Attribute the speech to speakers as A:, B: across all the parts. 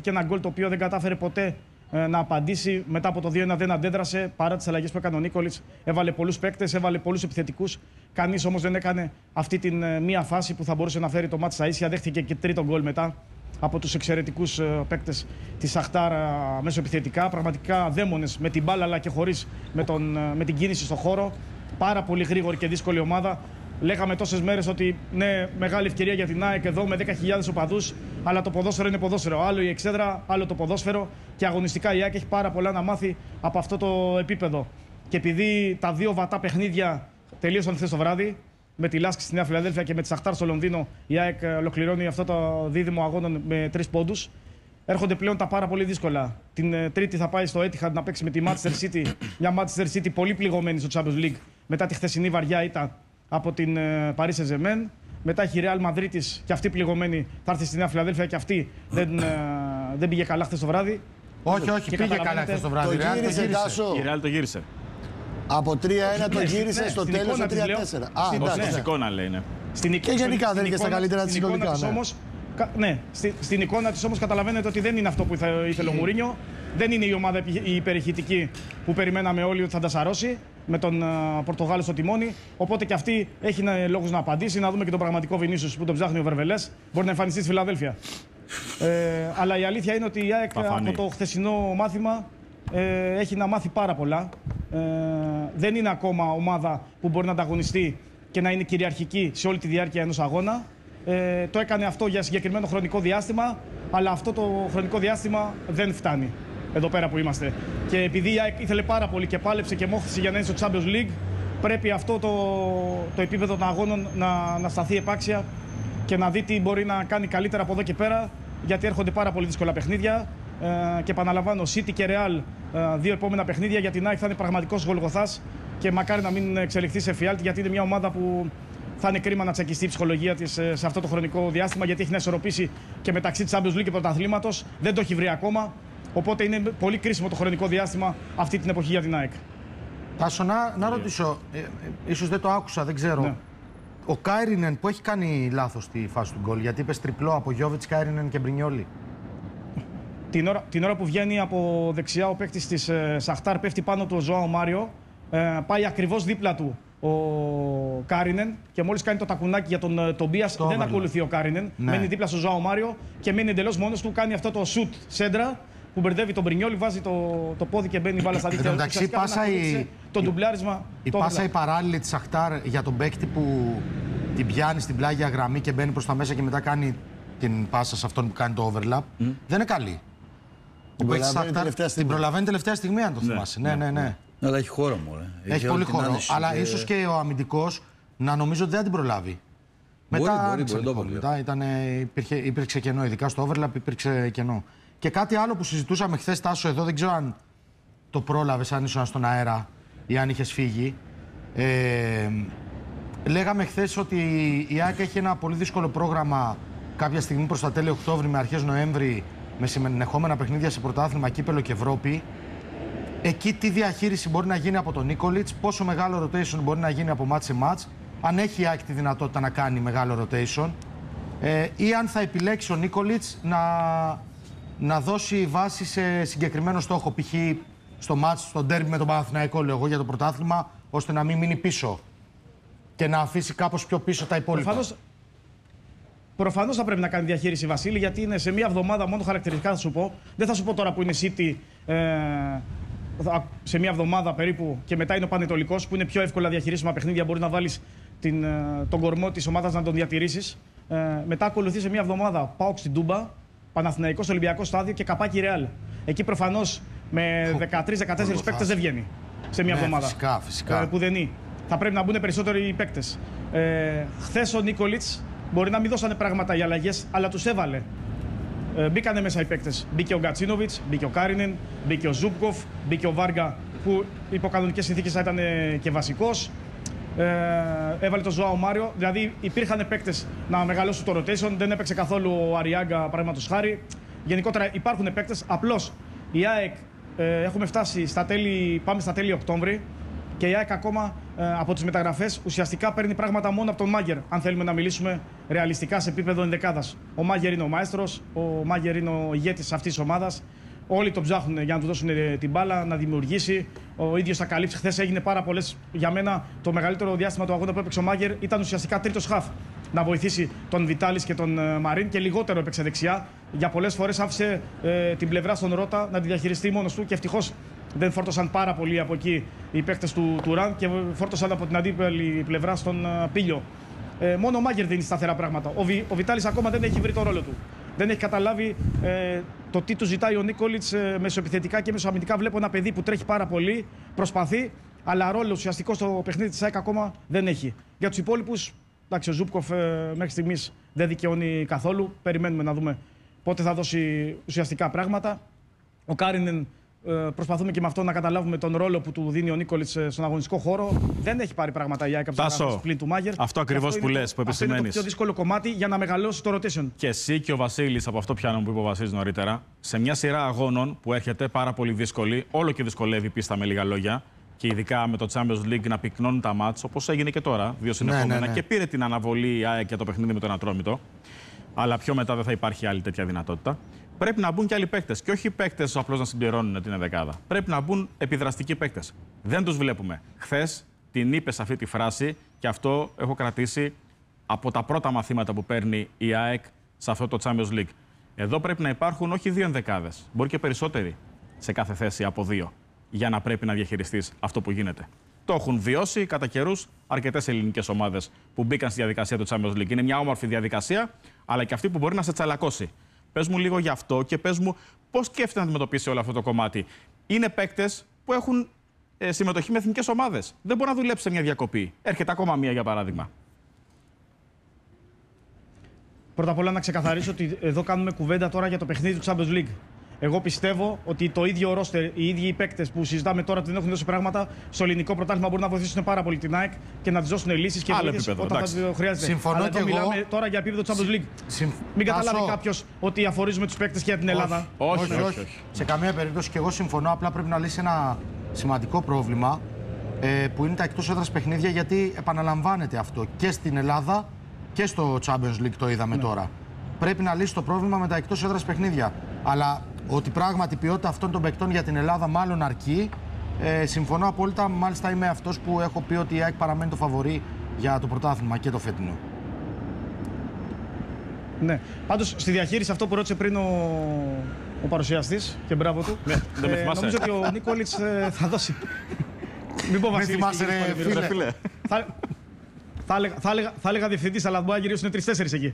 A: και ένα γκολ το οποίο δεν κατάφερε ποτέ να απαντήσει. Μετά από το 2-1 δεν αντέδρασε παρά τις αλλαγές που έκανε ο Νίκολιτς. Έβαλε πολλούς παίκτες, έβαλε πολλούς επιθετικούς. Κανείς όμως δεν έκανε αυτή την μία φάση που θα μπορούσε να φέρει το μάτς στα ίσια. Δέχτηκε και τρίτο γκολ μετά από τους εξαιρετικούς παίκτες της Σαχτάρ μέσω επιθετικά. Πραγματικά δαίμονες με την μπάλα αλλά και χωρίς με την κίνηση στο χώρο. Πάρα πολύ γρήγορη και δύσκολη ομάδα. Λέγαμε τόσες μέρες ότι ναι, μεγάλη ευκαιρία για την ΑΕΚ εδώ με 10.000 οπαδούς, αλλά το ποδόσφαιρο είναι ποδόσφαιρο. Άλλο η εξέδρα, άλλο το ποδόσφαιρο. Και αγωνιστικά η ΑΕΚ έχει πάρα πολλά να μάθει από αυτό το επίπεδο. Και επειδή τα δύο βατά παιχνίδια τελείωσαν χθες το βράδυ, με τη Λάσκη στη Νέα Φιλαδέλφια και με τη Σαχτάρ στο Λονδίνο, η ΑΕΚ ολοκληρώνει αυτό το δίδυμο αγώνων με 3 πόντους. Έρχονται πλέον τα πάρα πολύ δύσκολα. Την Τρίτη θα πάει στο Etihad να παίξει με τη Manchester City. Μια Manchester City πολύ πληγωμένη στο Champions League μετά τη χθεσινή βαριά ήττα από την Paris Saint-Germain. Μετά έχει η Real Madrid και αυτή πληγωμένη θα έρθει στη Νέα Φιλαδέλφια και αυτή δεν πήγε καλά χθες το βράδυ.
B: Όχι, πήγε καλά χθες το βράδυ.
C: Το γύρισε, Τάσο.
D: Η Real το γύρισε.
C: Από 3-1 το γύρισε στο τέλος το 3-4.
D: Στην εικόνα λέει, ναι.
C: Και γενικά δεν είναι στα καλύτερα της συνολικά.
A: Ναι, στην εικόνα της όμως καταλαβαίνετε ότι δεν είναι αυτό που ήθελε ο Μουρίνιο. Δεν είναι η ομάδα η υπερηχητική που περιμέναμε όλοι ότι θα τα σαρώσει με τον Πορτογάλο στο τιμόνι. Οπότε και αυτή έχει λόγους να απαντήσει. Να δούμε και τον πραγματικό Βινίσιους που τον ψάχνει ο Βερβελές. Μπορεί να εμφανιστεί στη Φιλαδέλφια. Αλλά η αλήθεια είναι ότι η ΑΕΚ από το χθεσινό μάθημα έχει να μάθει πάρα πολλά. Δεν είναι ακόμα ομάδα που μπορεί να ανταγωνιστεί και να είναι κυριαρχική σε όλη τη διάρκεια ενός αγώνα. Το έκανε αυτό για συγκεκριμένο χρονικό διάστημα, αλλά αυτό το χρονικό διάστημα δεν φτάνει εδώ πέρα που είμαστε. Και επειδή η ΑΕΚ ήθελε πάρα πολύ και πάλεψε και μόχθησε για να είναι στο Champions League, πρέπει αυτό το επίπεδο των αγώνων να σταθεί επάξια και να δει τι μπορεί να κάνει καλύτερα από εδώ και πέρα, γιατί έρχονται πάρα πολύ δύσκολα παιχνίδια. Και επαναλαμβάνω, City και Real, δύο επόμενα παιχνίδια για την ΑΕΚ θα είναι πραγματικός γολγοθάς και μακάρι να μην εξελιχθεί σε φιάλτη, γιατί είναι μια ομάδα που θα είναι κρίμα να τσακιστεί η ψυχολογία της σε αυτό το χρονικό διάστημα, γιατί έχει να ισορροπήσει και μεταξύ της Champions League και πρωταθλήματος. Δεν το έχει βρει ακόμα. Οπότε είναι πολύ κρίσιμο το χρονικό διάστημα αυτή την εποχή για την ΑΕΚ.
B: Τάσο, να ρωτήσω, ίσως δεν το άκουσα, δεν ξέρω. Ναι. Ο Κάιρινεν που έχει κάνει λάθος στη φάση του γκολ, γιατί είπες τριπλό από Γιόβιτς, Κάιρινεν και Μπρινιόλι.
A: Την ώρα που βγαίνει από δεξιά ο παίκτης της Σαχτάρ, πέφτει πάνω του ο Ζωάο Μάριο, πάει ακριβώς δίπλα του ο Κάρινεν και μόλις κάνει το τακουνάκι για τον Τομπίας δεν ακολουθεί ο Κάρινεν. Ναι. Μένει δίπλα στο Ζωάο Μάριο και μένει εντελώς μόνος του. Κάνει αυτό το σουτ σέντρα που μπερδεύει τον Μπρινιόλι, βάζει το πόδι και μπαίνει μπάλα στα δίχτυα.
B: Εντάξει,
A: το ντουμπλάρισμα.
B: Η πάσα η παράλληλη της Σαχτάρ για τον παίκτη που την πιάνει στην πλάγια γραμμή και μπαίνει προς τα μέσα και μετά κάνει την πάσα σε αυτόν που κάνει το overlap. Δεν είναι καλή. Την προλαβαίνει τελευταία στιγμή, αν το θυμάσαι. Ναι.
E: Αλλά έχει χώρο μόνο.
B: Έχει πολύ χώρο. Αλλά ίσως και ο αμυντικός να νομίζω ότι δεν την προλάβει. Μετά υπήρξε κενό, ειδικά στο overlap υπήρξε κενό. Και κάτι άλλο που συζητούσαμε χθες, Τάσο, εδώ δεν ξέρω αν το πρόλαβες, αν ήσουν στον αέρα ή αν είχες φύγει. Λέγαμε χθες ότι η ΑΕΚ έχει ένα πολύ δύσκολο πρόγραμμα κάποια στιγμή προς τα τέλη Οκτώβρη με αρχές Νοέμβρη, με συνεχόμενα παιχνίδια σε πρωτάθλημα, κύπελο και Ευρώπη. Εκεί τι διαχείριση μπορεί να γίνει από τον Νίκολιτς, πόσο μεγάλο rotation μπορεί να γίνει από match σε match, αν έχει η ΑΕΚ τη δυνατότητα να κάνει μεγάλο rotation, ή αν θα επιλέξει ο Νίκολιτς να δώσει βάση σε συγκεκριμένο στόχο, π.χ. στο match, στο ντέρμπι με τον Παναθηναϊκό, λέω εγώ, για το πρωτάθλημα, ώστε να μην μείνει πίσω και να αφήσει κάπως πιο πίσω τα υπόλοιπα.
A: Προφανώς θα πρέπει να κάνει διαχείριση, Βασίλη, γιατί είναι σε μία εβδομάδα μόνο χαρακτηριστικά, θα σου πω. Δεν θα σου πω τώρα που είναι City σε μία εβδομάδα περίπου και μετά είναι ο Πανετολικός, που είναι πιο εύκολα διαχειρίσιμα παιχνίδια. Μπορεί να βάλεις τον κορμό της ομάδας να τον διατηρήσεις. Μετά ακολουθεί σε μία εβδομάδα ΠΑΟΚ στην Τούμπα, Παναθηναϊκός Ολυμπιακό στάδιο και καπάκι Ρεάλ. Εκεί προφανώς με 13-14 παίκτες δεν βγαίνει σε μία εβδομάδα.
B: Φυσικά.
A: Που δεν είναι. Θα πρέπει να μπουν περισσότεροι παίκτες. Χθες ο Νίκολιτς μπορεί να μην δώσανε πράγματα οι αλλαγές, αλλά τους έβαλε. Μπήκανε μέσα οι παίκτες. Μπήκε ο Γκατσίνοβιτς, μπήκε ο Κάρινεν, μπήκε ο Ζούμπκοφ, μπήκε ο Βάργα, που υπό κανονικές συνθήκες θα ήταν και βασικός. Έβαλε το Ζωάο Μάριο. Δηλαδή υπήρχαν παίκτες να μεγαλώσουν το rotation. Δεν έπαιξε καθόλου ο Αριάγκα, παραδείγματος χάρη. Γενικότερα υπάρχουν παίκτες. Απλώς η ΑΕΚ έχουμε φτάσει πάμε στα τέλη Οκτώβρη. Και η ΑΕΚ ακόμα από τις μεταγραφές ουσιαστικά παίρνει πράγματα μόνο από τον Μάγερ. Αν θέλουμε να μιλήσουμε ρεαλιστικά σε επίπεδο ενδεκάδας. Ο Μάγερ είναι ο μαέστρος, ο Μάγερ είναι ο ηγέτης αυτής της ομάδας. Όλοι τον ψάχνουν για να του δώσουν την μπάλα, να δημιουργήσει. Ο ίδιος θα καλύψει. Χθες έγινε πάρα πολλές. Για μένα το μεγαλύτερο διάστημα του αγώνα που έπαιξε ο Μάγερ ήταν ουσιαστικά τρίτος χαφ. Να βοηθήσει τον Βιτάλης και τον Μαρίν και λιγότερο έπαιξε δεξιά. Για πολλές φορές άφησε την πλευρά στον Ρώτα να τη διαχειριστεί μόνος του και ευτυχώς δεν φόρτωσαν πάρα πολύ από εκεί οι παίκτες του Ραν και φόρτωσαν από την αντίπαλη πλευρά στον Πίλιο. Μόνο ο Μάγερ δίνει σταθερά πράγματα. Ο Βιτάλης ακόμα δεν έχει βρει το ρόλο του. Δεν έχει καταλάβει το τι του ζητάει ο Νίκολιτς μεσοεπιθετικά και μεσοαμυντικά. Βλέπω ένα παιδί που τρέχει πάρα πολύ, προσπαθεί, αλλά ρόλο ουσιαστικό στο παιχνίδι της ΑΕΚ ακόμα δεν έχει. Για τους υπόλοιπους, εντάξει, ο Ζούπκοφ μέχρι στιγμής δεν δικαιώνει καθόλου. Περιμένουμε να δούμε πότε θα δώσει ουσιαστικά πράγματα. Ο Κάρινεν, προσπαθούμε και με αυτό να καταλάβουμε τον ρόλο που του δίνει ο Νίκολιτς στον αγωνιστικό χώρο. Δεν έχει πάρει πράγματα η ΑΕΚ από το πλήν του Μάγερ.
D: Αυτό ακριβώς που λες, που επισημαίνεις.
A: Αυτό είναι το πιο δύσκολο κομμάτι για να μεγαλώσει το rotation.
D: Και εσύ και ο Βασίλης, από αυτό πιάνω που είπε ο Βασίλης νωρίτερα, σε μια σειρά αγώνων που έρχεται πάρα πολύ δύσκολη, όλο και δυσκολεύει η πίστα με λίγα λόγια, και ειδικά με το Champions League να πυκνώνουν τα μάτς, όπως έγινε και τώρα, 2 συνεχόμενα, και πήρε την αναβολή η ΑΕΚ για το παιχνίδι με τον Ατρόμητο. Αλλά πιο μετά δεν θα υπάρχει άλλη τέτοια δυνατότητα. Πρέπει να μπουν και άλλοι παίκτες. Και όχι παίκτες απλώς να συμπληρώνουν την ενδεκάδα. Πρέπει να μπουν επιδραστικοί παίκτες. Δεν τους βλέπουμε. Χθες την είπε σε αυτή τη φράση και αυτό έχω κρατήσει από τα πρώτα μαθήματα που παίρνει η ΑΕΚ σε αυτό το Champions League. Εδώ πρέπει να υπάρχουν όχι 2 ενδεκάδες. Μπορεί και περισσότεροι σε κάθε θέση από 2. Για να πρέπει να διαχειριστείς αυτό που γίνεται. Το έχουν βιώσει κατά καιρούς αρκετές ελληνικές ομάδες που μπήκαν στη διαδικασία του Champions League. Είναι μια όμορφη διαδικασία, αλλά και αυτή που μπορεί να σε τσαλακώσει. Πες μου λίγο γι' αυτό και πες μου πώς σκέφτεται να αντιμετωπίσει όλο αυτό το κομμάτι. Είναι παίκτες που έχουν συμμετοχή με εθνικές ομάδες. Δεν μπορεί να δουλέψει σε μια διακοπή. Έρχεται ακόμα μία για παράδειγμα.
A: Πρώτα απ' όλα να ξεκαθαρίσω ότι εδώ κάνουμε κουβέντα τώρα για το παιχνίδι του Champions League. Εγώ πιστεύω ότι το ίδιο ρόστερ, οι ίδιοι οι παίκτες που συζητάμε τώρα ότι δεν έχουν δώσει πράγματα στο ελληνικό πρωτάθλημα μπορούν να βοηθήσουν πάρα πολύ την ΑΕΚ και να της δώσουν λύσεις και βοήθειες όταν θα το χρειάζεται.
B: Συμφωνώ.
A: Αλλά
B: και
A: εδώ
B: εγώ
A: μιλάμε τώρα για επίπεδο Champions League. Μην καταλάβει κάποιος ότι αφορίζουμε τους παίκτες και για την Ελλάδα.
D: Όχι.
B: Σε καμία περίπτωση, και εγώ συμφωνώ. Απλά πρέπει να λύσει ένα σημαντικό πρόβλημα που είναι τα εκτός έδρας παιχνίδια, γιατί επαναλαμβάνεται αυτό και στην Ελλάδα και στο Champions League το είδαμε τώρα. Πρέπει να λύσει το πρόβλημα με τα εκτός έδρας παιχνίδια. Αλλά ότι πράγματι η ποιότητα αυτών των παικτών για την Ελλάδα μάλλον αρκεί, συμφωνώ απόλυτα. Μάλιστα είμαι αυτός που έχω πει ότι η ΑΕΚ παραμένει το φαβορί για το πρωτάθλημα και το φετινό.
A: Ναι. Πάντως στη διαχείριση, αυτό που ρώτησε πριν ο παρουσιαστής, και μπράβο του,
D: δεν με θυμάσαι.
A: νομίζω ότι ο Νίκολιτς θα δώσει. Μην πω Βασίλης.
B: Φίλε.
A: Θα έλεγα διευθυντής, αλλά μπορεί να γυρίσουν 3-4 εκεί.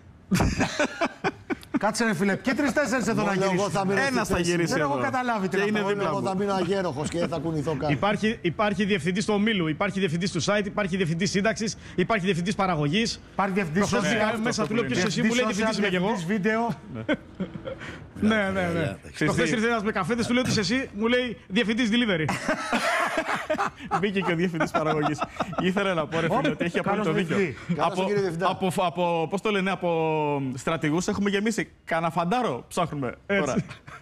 B: Κάτσε ρε φίλε, και 3-4 εδώ να γυρίσουν.
D: Ένας θα γυρίσει.
B: Δεν έχω καταλάβει τι είναι.
C: Εγώ θα μείνω αγέροχος και δεν θα κουνηθώ καν.
A: Υπάρχει διευθυντής του ομίλου, υπάρχει διευθυντής του site, υπάρχει διευθυντής σύνταξης, υπάρχει διευθυντής παραγωγής.
B: Υπάρχει διευθυντής
A: μέσα του λέω ποιος εσύ, μου λέει διευθυντής είμαι και εγώ.
B: Βίντεο.
A: Ναι. Προχθές ήρθε ένας με καφέδες, του λέω ότι εσύ, μου λέει διευθυντής delivery.
D: Μπήκε και ο διευθυντής παραγωγής. Ήθελα να πω ρε φίλε ότι έχει απόλυτο δίκιο. Πώς το λένε, από στρατηγούς έχουμε γεμίσει. Κάνα φαντάρο ψάχνουμε τώρα.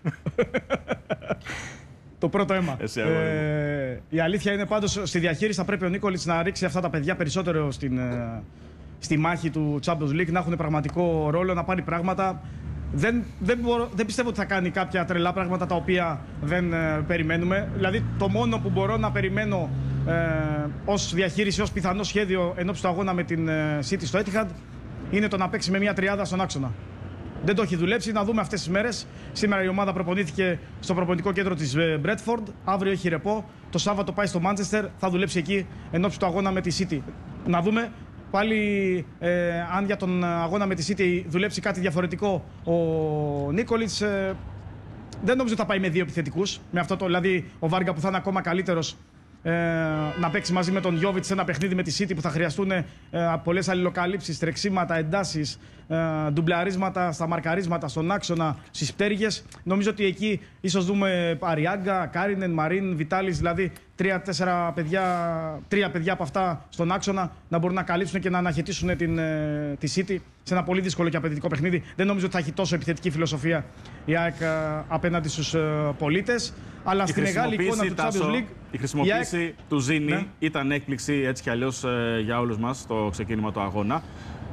A: Το πρώτο αίμα. Η αλήθεια είναι πάντως στη διαχείριση θα πρέπει ο Νίκολιτς να ρίξει αυτά τα παιδιά περισσότερο στη μάχη του Champions League, να έχουν πραγματικό ρόλο, να πάρει πράγματα. Δεν πιστεύω ότι θα κάνει κάποια τρελά πράγματα τα οποία δεν περιμένουμε. Δηλαδή το μόνο που μπορώ να περιμένω ως διαχείριση, ως πιθανό σχέδιο ενόψει του αγώνα με την City στο Etihad είναι το να παίξει με μια τριάδα στον άξονα. Δεν το έχει δουλέψει, να δούμε αυτές τις μέρες. Σήμερα η ομάδα προπονήθηκε στο προπονητικό κέντρο της Bradford. Αύριο έχει ρεπό. Το Σάββατο πάει στο Manchester. Θα δουλέψει εκεί ενόψει του αγώνα με τη City. Να δούμε πάλι αν για τον αγώνα με τη City δουλέψει κάτι διαφορετικό ο Νίκολιτς. Δεν νομίζω ότι θα πάει με 2 επιθετικούς. Με αυτό δηλαδή ο Βάργα που θα είναι ακόμα καλύτερος να παίξει μαζί με τον Γιόβιτς σε ένα παιχνίδι με τη City που θα χρειαστούν πολλές αλληλοκαλύψεις, τρεξίματα, εντάσεις, ντουμπλαρίσματα στα μαρκαρίσματα, στον άξονα, στις πτέρυγες. Νομίζω ότι εκεί ίσως δούμε Αριάγκα, Κάρινεν, Μαρίν, Βιτάλης, δηλαδή τρία παιδιά από αυτά στον άξονα να μπορούν να καλύψουν και να αναχαιτήσουν τη City σε ένα πολύ δύσκολο και απαιτητικό παιχνίδι. Δεν νομίζω ότι θα έχει τόσο επιθετική φιλοσοφία η ΑΕΚ απέναντι στους πολίτες. Αλλά στη μεγάλη εικόνα του Champions League.
D: Η χρησιμοποίηση του Ζήνη ήταν έκπληξη έτσι κι αλλιώς για όλους μας στο ξεκίνημα του αγώνα.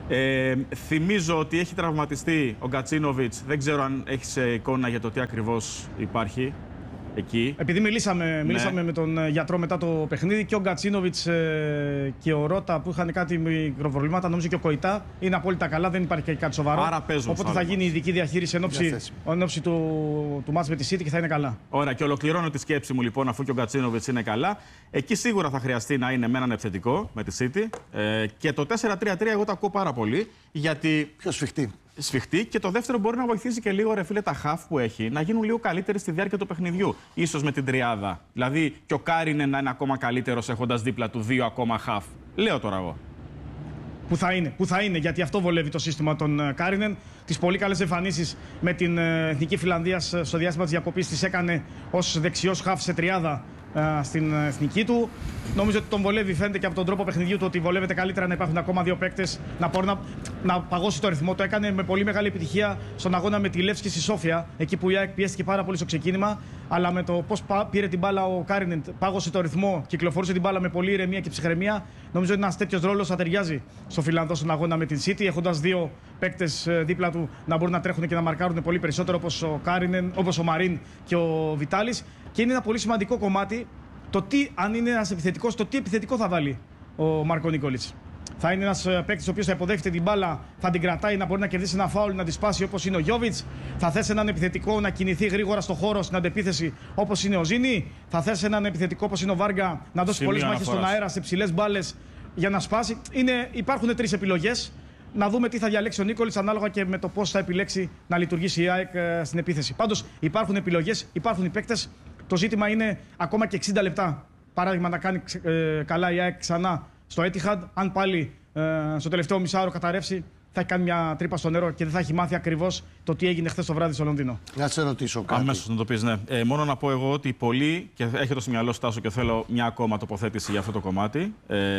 D: Θυμίζω ότι έχει τραυματιστεί ο Γκατσίνοβιτς. Δεν ξέρω αν έχεις εικόνα για το τι ακριβώς υπάρχει εκεί.
A: Επειδή μιλήσαμε με τον γιατρό μετά το παιχνίδι, και ο Γκατσίνοβιτς και ο Ρώτα που είχαν κάτι μικροπροβλήματα, νομίζω και ο Κοϊτά είναι απόλυτα καλά, δεν υπάρχει κάτι σοβαρό.
D: Άρα παίζουν.
A: Οπότε θα γίνει ειδική διαχείριση εν ώψη του μάτς με τη City και θα είναι καλά.
D: Ωραία, και ολοκληρώνω τη σκέψη μου λοιπόν, αφού και ο Γκατσίνοβιτς είναι καλά. Εκεί σίγουρα θα χρειαστεί να είναι με έναν επιθετικό με τη City. Και το 4-3-3 εγώ το ακούω πάρα πολύ. Γιατί.
C: Πιο
D: σφιχτή. Και το δεύτερο μπορεί να βοηθήσει και λίγο, ρε φίλε, τα χαφ που έχει να γίνουν λίγο καλύτεροι στη διάρκεια του παιχνιδιού. Ίσως με την τριάδα. Δηλαδή και ο Κάρινεν να είναι ακόμα καλύτερος έχοντας δίπλα του 2 ακόμα χαφ. Λέω τώρα εγώ.
A: Που θα είναι, γιατί αυτό βολεύει το σύστημα των Κάρινεν. Τις πολύ καλές εμφανίσεις με την Εθνική Φιλανδίας στο διάστημα της διακοπής τις έκανε ως δεξιός χαφ σε τριάδα στην εθνική του. Νομίζω ότι τον βολεύει, φαίνεται και από τον τρόπο παιχνιδιού του ότι βολεύεται καλύτερα να υπάρχουν ακόμα δύο παίκτες να μπορούν να παγώσει το ρυθμό. Το έκανε με πολύ μεγάλη επιτυχία στον αγώνα με τη Λεύσκη στη Σόφια, εκεί που η ΑΕΚ πιέστηκε πάρα πολύ στο ξεκίνημα. Αλλά με το πώς πήρε την μπάλα ο Κάρινεν, πάγωσε το ρυθμό, κυκλοφορούσε την μπάλα με πολύ ηρεμία και ψυχραιμία. Νομίζω ότι ένας τέτοιος ρόλος θα ταιριάζει στο Φιλανδό στον αγώνα με την City, έχοντας δύο παίκτες δίπλα του να μπορούν να τρέχουν και να μαρκάρουν πολύ περισσότερο, όπως ο Κάρινεν, όπως ο Μαρίν και ο Βιτάλης. Και είναι ένα πολύ σημαντικό κομμάτι το τι, αν είναι ένας επιθετικός, το τι επιθετικό θα βάλει ο Μάρκο Νίκολιτς. Θα είναι ένας παίκτης ο οποίος θα υποδέχεται την μπάλα, θα την κρατάει, να μπορεί να κερδίσει ένα φάουλ, να τη σπάσει όπως είναι ο Γιόβιτς. Θα θέσει έναν επιθετικό να κινηθεί γρήγορα στο χώρο στην αντεπίθεση όπως είναι ο Ζήνη. Θα θέσει έναν επιθετικό όπως είναι ο Βάργα να δώσει πολλές μάχες στον αέρα σε ψηλές μπάλες για να σπάσει. Υπάρχουν τρεις επιλογές. Να δούμε τι θα διαλέξει ο Νίκολιτς ανάλογα και με το πώς θα επιλέξει να λειτουργήσει η ΑΕΚ στην επίθεση. Πάντως υπάρχουν επιλογές, υπάρχουν οι παίκτες. Το ζήτημα είναι ακόμα και 60 λεπτά. Παράδειγμα, να κάνει καλά η ΑΕΚ ξανά στο Etihad. Αν πάλι στο τελευταίο μισάωρο καταρρεύσει, θα έχει κάνει μια τρύπα στο νερό και δεν θα έχει μάθει ακριβώς το τι έγινε χθες το βράδυ στο Λονδίνο.
C: Να σε ρωτήσω κάτι.
D: Αμέσως να το πεις, ναι. Μόνο να πω εγώ ότι πολλοί, και έχετε στο μυαλό Στάσο και θέλω μια ακόμα τοποθέτηση για αυτό το κομμάτι,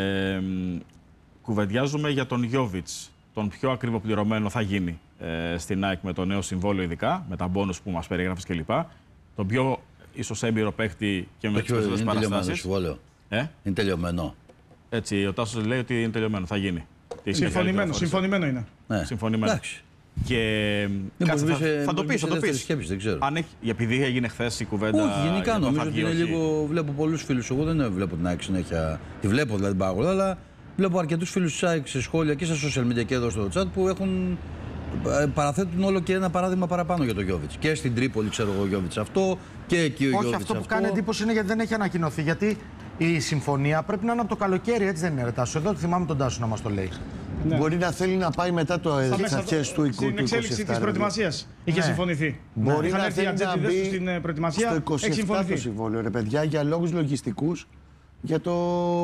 D: κουβεντιάζουμε για τον Γιόβιτς. Τον πιο ακριβοπληρωμένο θα γίνει στην ΑΕΚ με το νέο συμβόλαιο, ειδικά με τα μπόνους που μας περιγράφεις κλπ. Τον πιο ίσως έμπειρο παίχτη και με τις περισσότερες παραστάσεις.
E: Είναι τελειωμένο.
D: Έτσι, ο Τάσος λέει ότι είναι τελειωμένο, θα γίνει.
A: Συμφωνημένο είναι.
E: Ναι.
D: Συμφωνημένο.
E: Εντάξει.
D: Και θα το πεις,
E: δεν ξέρω.
D: Επειδή έγινε χθες η κουβέντα.
E: Όχι, γενικά νομίζω ότι είναι λίγο. Βλέπω πολλούς φίλους. Εγώ δεν βλέπω την ΑΕΚ συνέχεια. Τη βλέπω δηλαδή πάρα πολύ, αλλά βλέπω αρκετούς φίλους της ΑΕΚ σε σχόλια και στα social media και εδώ στο chat που παραθέτουν όλο και ένα παράδειγμα παραπάνω για τον Γιόβιτς. Και στην Τρίπολη, ξέρω εγώ, ο Γιόβιτς αυτό και εκεί ο Γιόβιτς.
B: Όχι, αυτό που κάνει εντύπωση είναι γιατί δεν έχει ανακοινωθεί. Γιατί η συμφωνία πρέπει να είναι από το καλοκαίρι, έτσι δεν είναι, ρε Τάσο? Εδώ θυμάμαι τον Τάσο να μας το λέει.
C: Ναι. Μπορεί να θέλει να πάει μετά τις αρχές του 2027.
A: Στην εξέλιξη της προετοιμασίας είχε συμφωνηθεί.
C: Μπορεί να θέλει να μπει
A: στην προετοιμασία.
C: Στο 27 το συμβόλαιο, ρε παιδιά, για λόγους λογιστικούς, για το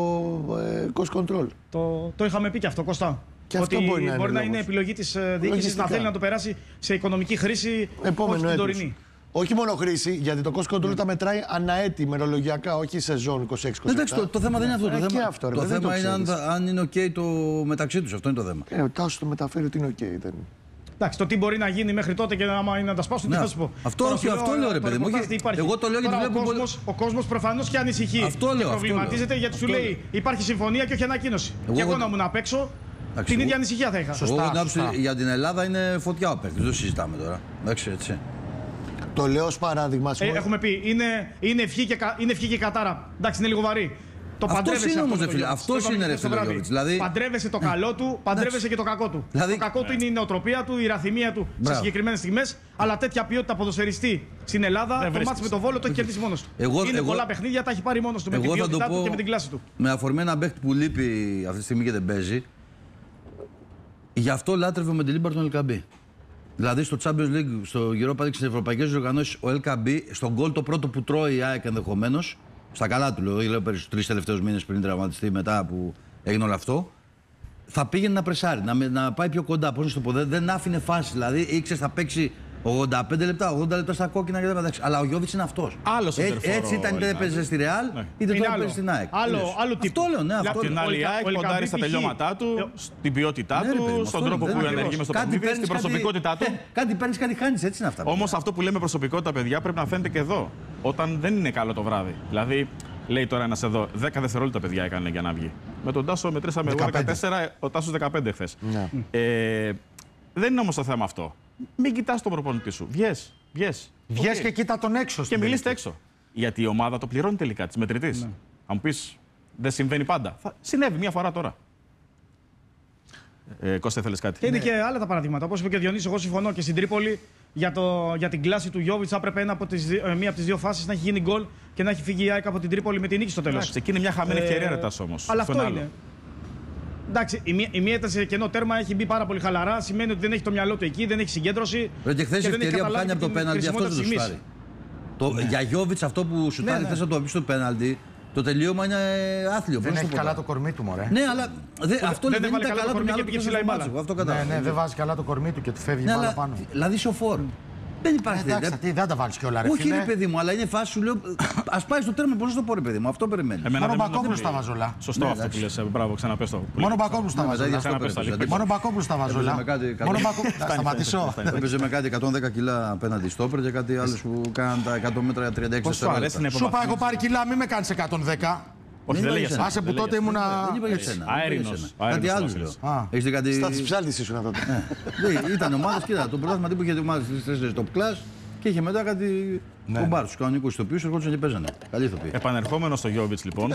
C: cost control.
A: Το είχαμε πει και αυτό, Κώστα.
C: Και
A: ότι
C: αυτό
A: μπορεί να είναι επιλογή της διοίκησης να θέλει να το περάσει σε οικονομική χρήση, όχι την τωρινή.
C: Όχι μόνο χρήση, γιατί το cost control τα μετράει αναέτη, μερολογιακά, όχι σεζόν 26-27.
E: Εντάξει, το θέμα δεν είναι αυτό. Το θέμα είναι αν είναι OK το μεταξύ τους. Αυτό είναι το θέμα.
C: Ο Τάσος το μεταφέρει ότι είναι OK.
A: Εντάξει, το τι μπορεί να γίνει μέχρι τότε και άμα είναι να τα σπάσουν, τι θα σου πω.
E: Αυτό λέω, ρε παιδί μου. Εγώ το λέω γιατί βλέπω.
A: Ο κόσμος προφανώς και ανησυχεί.
E: Αυτό λέω.
A: Προβληματίζεται γιατί σου λέει υπάρχει συμφωνία και όχι ανακοίνωση. Και εγώ να ήμουν απ' έξω, την ίδια ανησυχία θα είχα.
E: Σωστά. Για την Ελλάδα είναι φωτιά ο παίκτης. Δεν το συζητάμε τώρα. Εντάξει, έτσι.
C: Το λέω ως παράδειγμα.
A: Έχουμε πει, είναι ευχή και κατάρα. Εντάξει, είναι λίγο βαρύ. Το
E: παντρεύεσαι όμως, ρε φίλε. Αυτός είναι, ρε φίλε.
A: Δηλαδή... Παντρεύεσαι το καλό του, παντρεύεσαι και το κακό του.
E: Δηλαδή...
A: Το κακό του είναι η νοοτροπία του, η ραθυμία του σε συγκεκριμένες στιγμές. Αλλά τέτοια ποιότητα ποδοσφαιριστή στην Ελλάδα, το μάτς με το Βόλο το έχει κερδίσει μόνος του. Είναι πολλά παιχνίδια, τα έχει πάρει μόνος του με την ποιότητά του και με την κλάση του.
E: Με αφορμή ένα παίκτη που λείπει αυτή τη στιγμή και δεν παίζει, γι' αυτό λάτρευε με την Λίμπαρτον Ελκαμπή. Δηλαδή στο Champions League, στο Europa League, στις ευρωπαϊκές οργανώσεις, ο Ελκαμπή, στον γκολ το πρώτο που τρώει η ΑΕΚ ενδεχομένως, στα καλά του λέω τρεις τελευταίους μήνες πριν τραυματιστεί, μετά που έγινε όλο αυτό, θα πήγαινε να πρεσάρει, να πάει πιο κοντά. Πώς να το πω, δεν άφηνε φάση. Δηλαδή ήξερε θα παίξει 85 λεπτά, 80 λεπτά στα κόκκινα και τα. Αλλά ο Γιώβιτς είναι αυτός. Έτσι ήταν είτε έπαιζε στη Ρεάλ, είτε τώρα παίζει στην ΑΕΚ.
A: Άλλο τύπο.
E: Αυτό λέω, ναι, αυτό.
D: Απ' την άλλη, η ΑΕΚ ποντάρει στα τελειώματά του, στην ποιότητά του, στον τρόπο που ενεργεί μες στο παιχνίδι, στην προσωπικότητά του.
E: Κάτι παίρνει, κάτι χάνει, έτσι είναι αυτά.
D: Όμως αυτό που λέμε προσωπικότητα, παιδιά, πρέπει να φαίνεται και εδώ. Όταν δεν είναι καλό το βράδυ. Δηλαδή, λέει τώρα ένας εδώ, 10 δευτερόλεπτα παιδιά έκανε για να βγει. Με τον Τάσο μετρήσαμε εγώ 14, ο Τάσος 15 χθες. Δεν είναι όμως το θέμα αυτό. Μην κοιτάς τον προπονητή σου. Βγες
B: και κοίτα τον έξω.
D: Και μιλήστε έξω. Γιατί η ομάδα το πληρώνει τελικά, της μετρητής. Αν μου πεις, δεν συμβαίνει πάντα. Συνέβη μια φορά τώρα. Κώστα, θέλεις κάτι?
A: Και είναι και άλλα τα παραδείγματα. Όπως είπε και ο Διονύσης, εγώ συμφωνώ και στην Τρίπολη για την κλάση του Γιώβιτς. Έπρεπε μία από τις δύο φάσεις να έχει γίνει γκολ και να έχει φύγει η ΑΕΚ από την Τρίπολη με την νίκη στο τέλος.
D: Εκεί είναι μια χαμένη ευκαιρία, ρε Τάσο, όμως.
A: Αλλά αυτό είναι. Εντάξει, η μία ήταν σε κενό τέρμα, έχει μπει πάρα πολύ χαλαρά. Σημαίνει ότι δεν έχει το μυαλό του εκεί, δεν έχει συγκέντρωση.
E: Και χθες η ευκαιρία που κάνει από το πέναλτι, αυτό δεν το σουτάρει. Για Γιώβιτς, αυτό που σουτάρει χθες από το πίσω του πέναλτι, το τελείωμα είναι άθλιο.
B: Δεν έχει καλά το κορμί του, μωρέ.
E: Ναι, αλλά αυτό δεν
A: έβαλε καλά το κορμί και πήγε ψηλά η μπάλα.
B: Ναι, δεν βάζει καλά το κορμί του και του φεύγει μπάλα πάνω.
E: Δηλαδή σοφόρ. Δεν υπάρχει
B: τέτοια. Δεν τα βάλει κιόλα, ρε.
E: Όχι, ρε παιδί μου, αλλά είναι φάση σου λέω. Ας πάει στο τέρμα, πώς να το πω, ρε παιδί μου, αυτό περιμένει.
B: Μόνο Μπακόπουλος τα βάζολα.
D: Σωστό αυτό που λες. Μπράβο, ξαναπες το.
B: Μόνο Μπακόπουλος τα βάζολα. Μόνο Μπακόπουλος τα βάζολα. Μόνο Μπακόπουλος. Θα σταματήσω.
E: Έπαιζε με κάτι 110 κιλά απέναντι στόπερ και κάτι άλλους που κάναν τα 100 μέτρα 36 δευτερόλεπτα.
B: Σου είπα, έχω πάρει κιλά, μην με κάνεις 110.
D: Όχι, δεν λέγες.
B: Άσε που τότε ήμουνα.
D: Αέρινος.
E: Κάτι άλλο λέω. Έχεις δει κάτι.
C: Στα της ψάλτης ήσουν τότε.
E: Ήταν ομάδες, κοίτα, το πρωτάθλημα τύπου είχε ομάδες στις 4 top class και είχε μετά κάτι κουμπάρους, τους κανονικούς ηθοποιούς, ερχόντουσαν και παίζανε. Καλή ηθοποιή.
D: Επανερχόμενο στο Γιώβιτς, λοιπόν,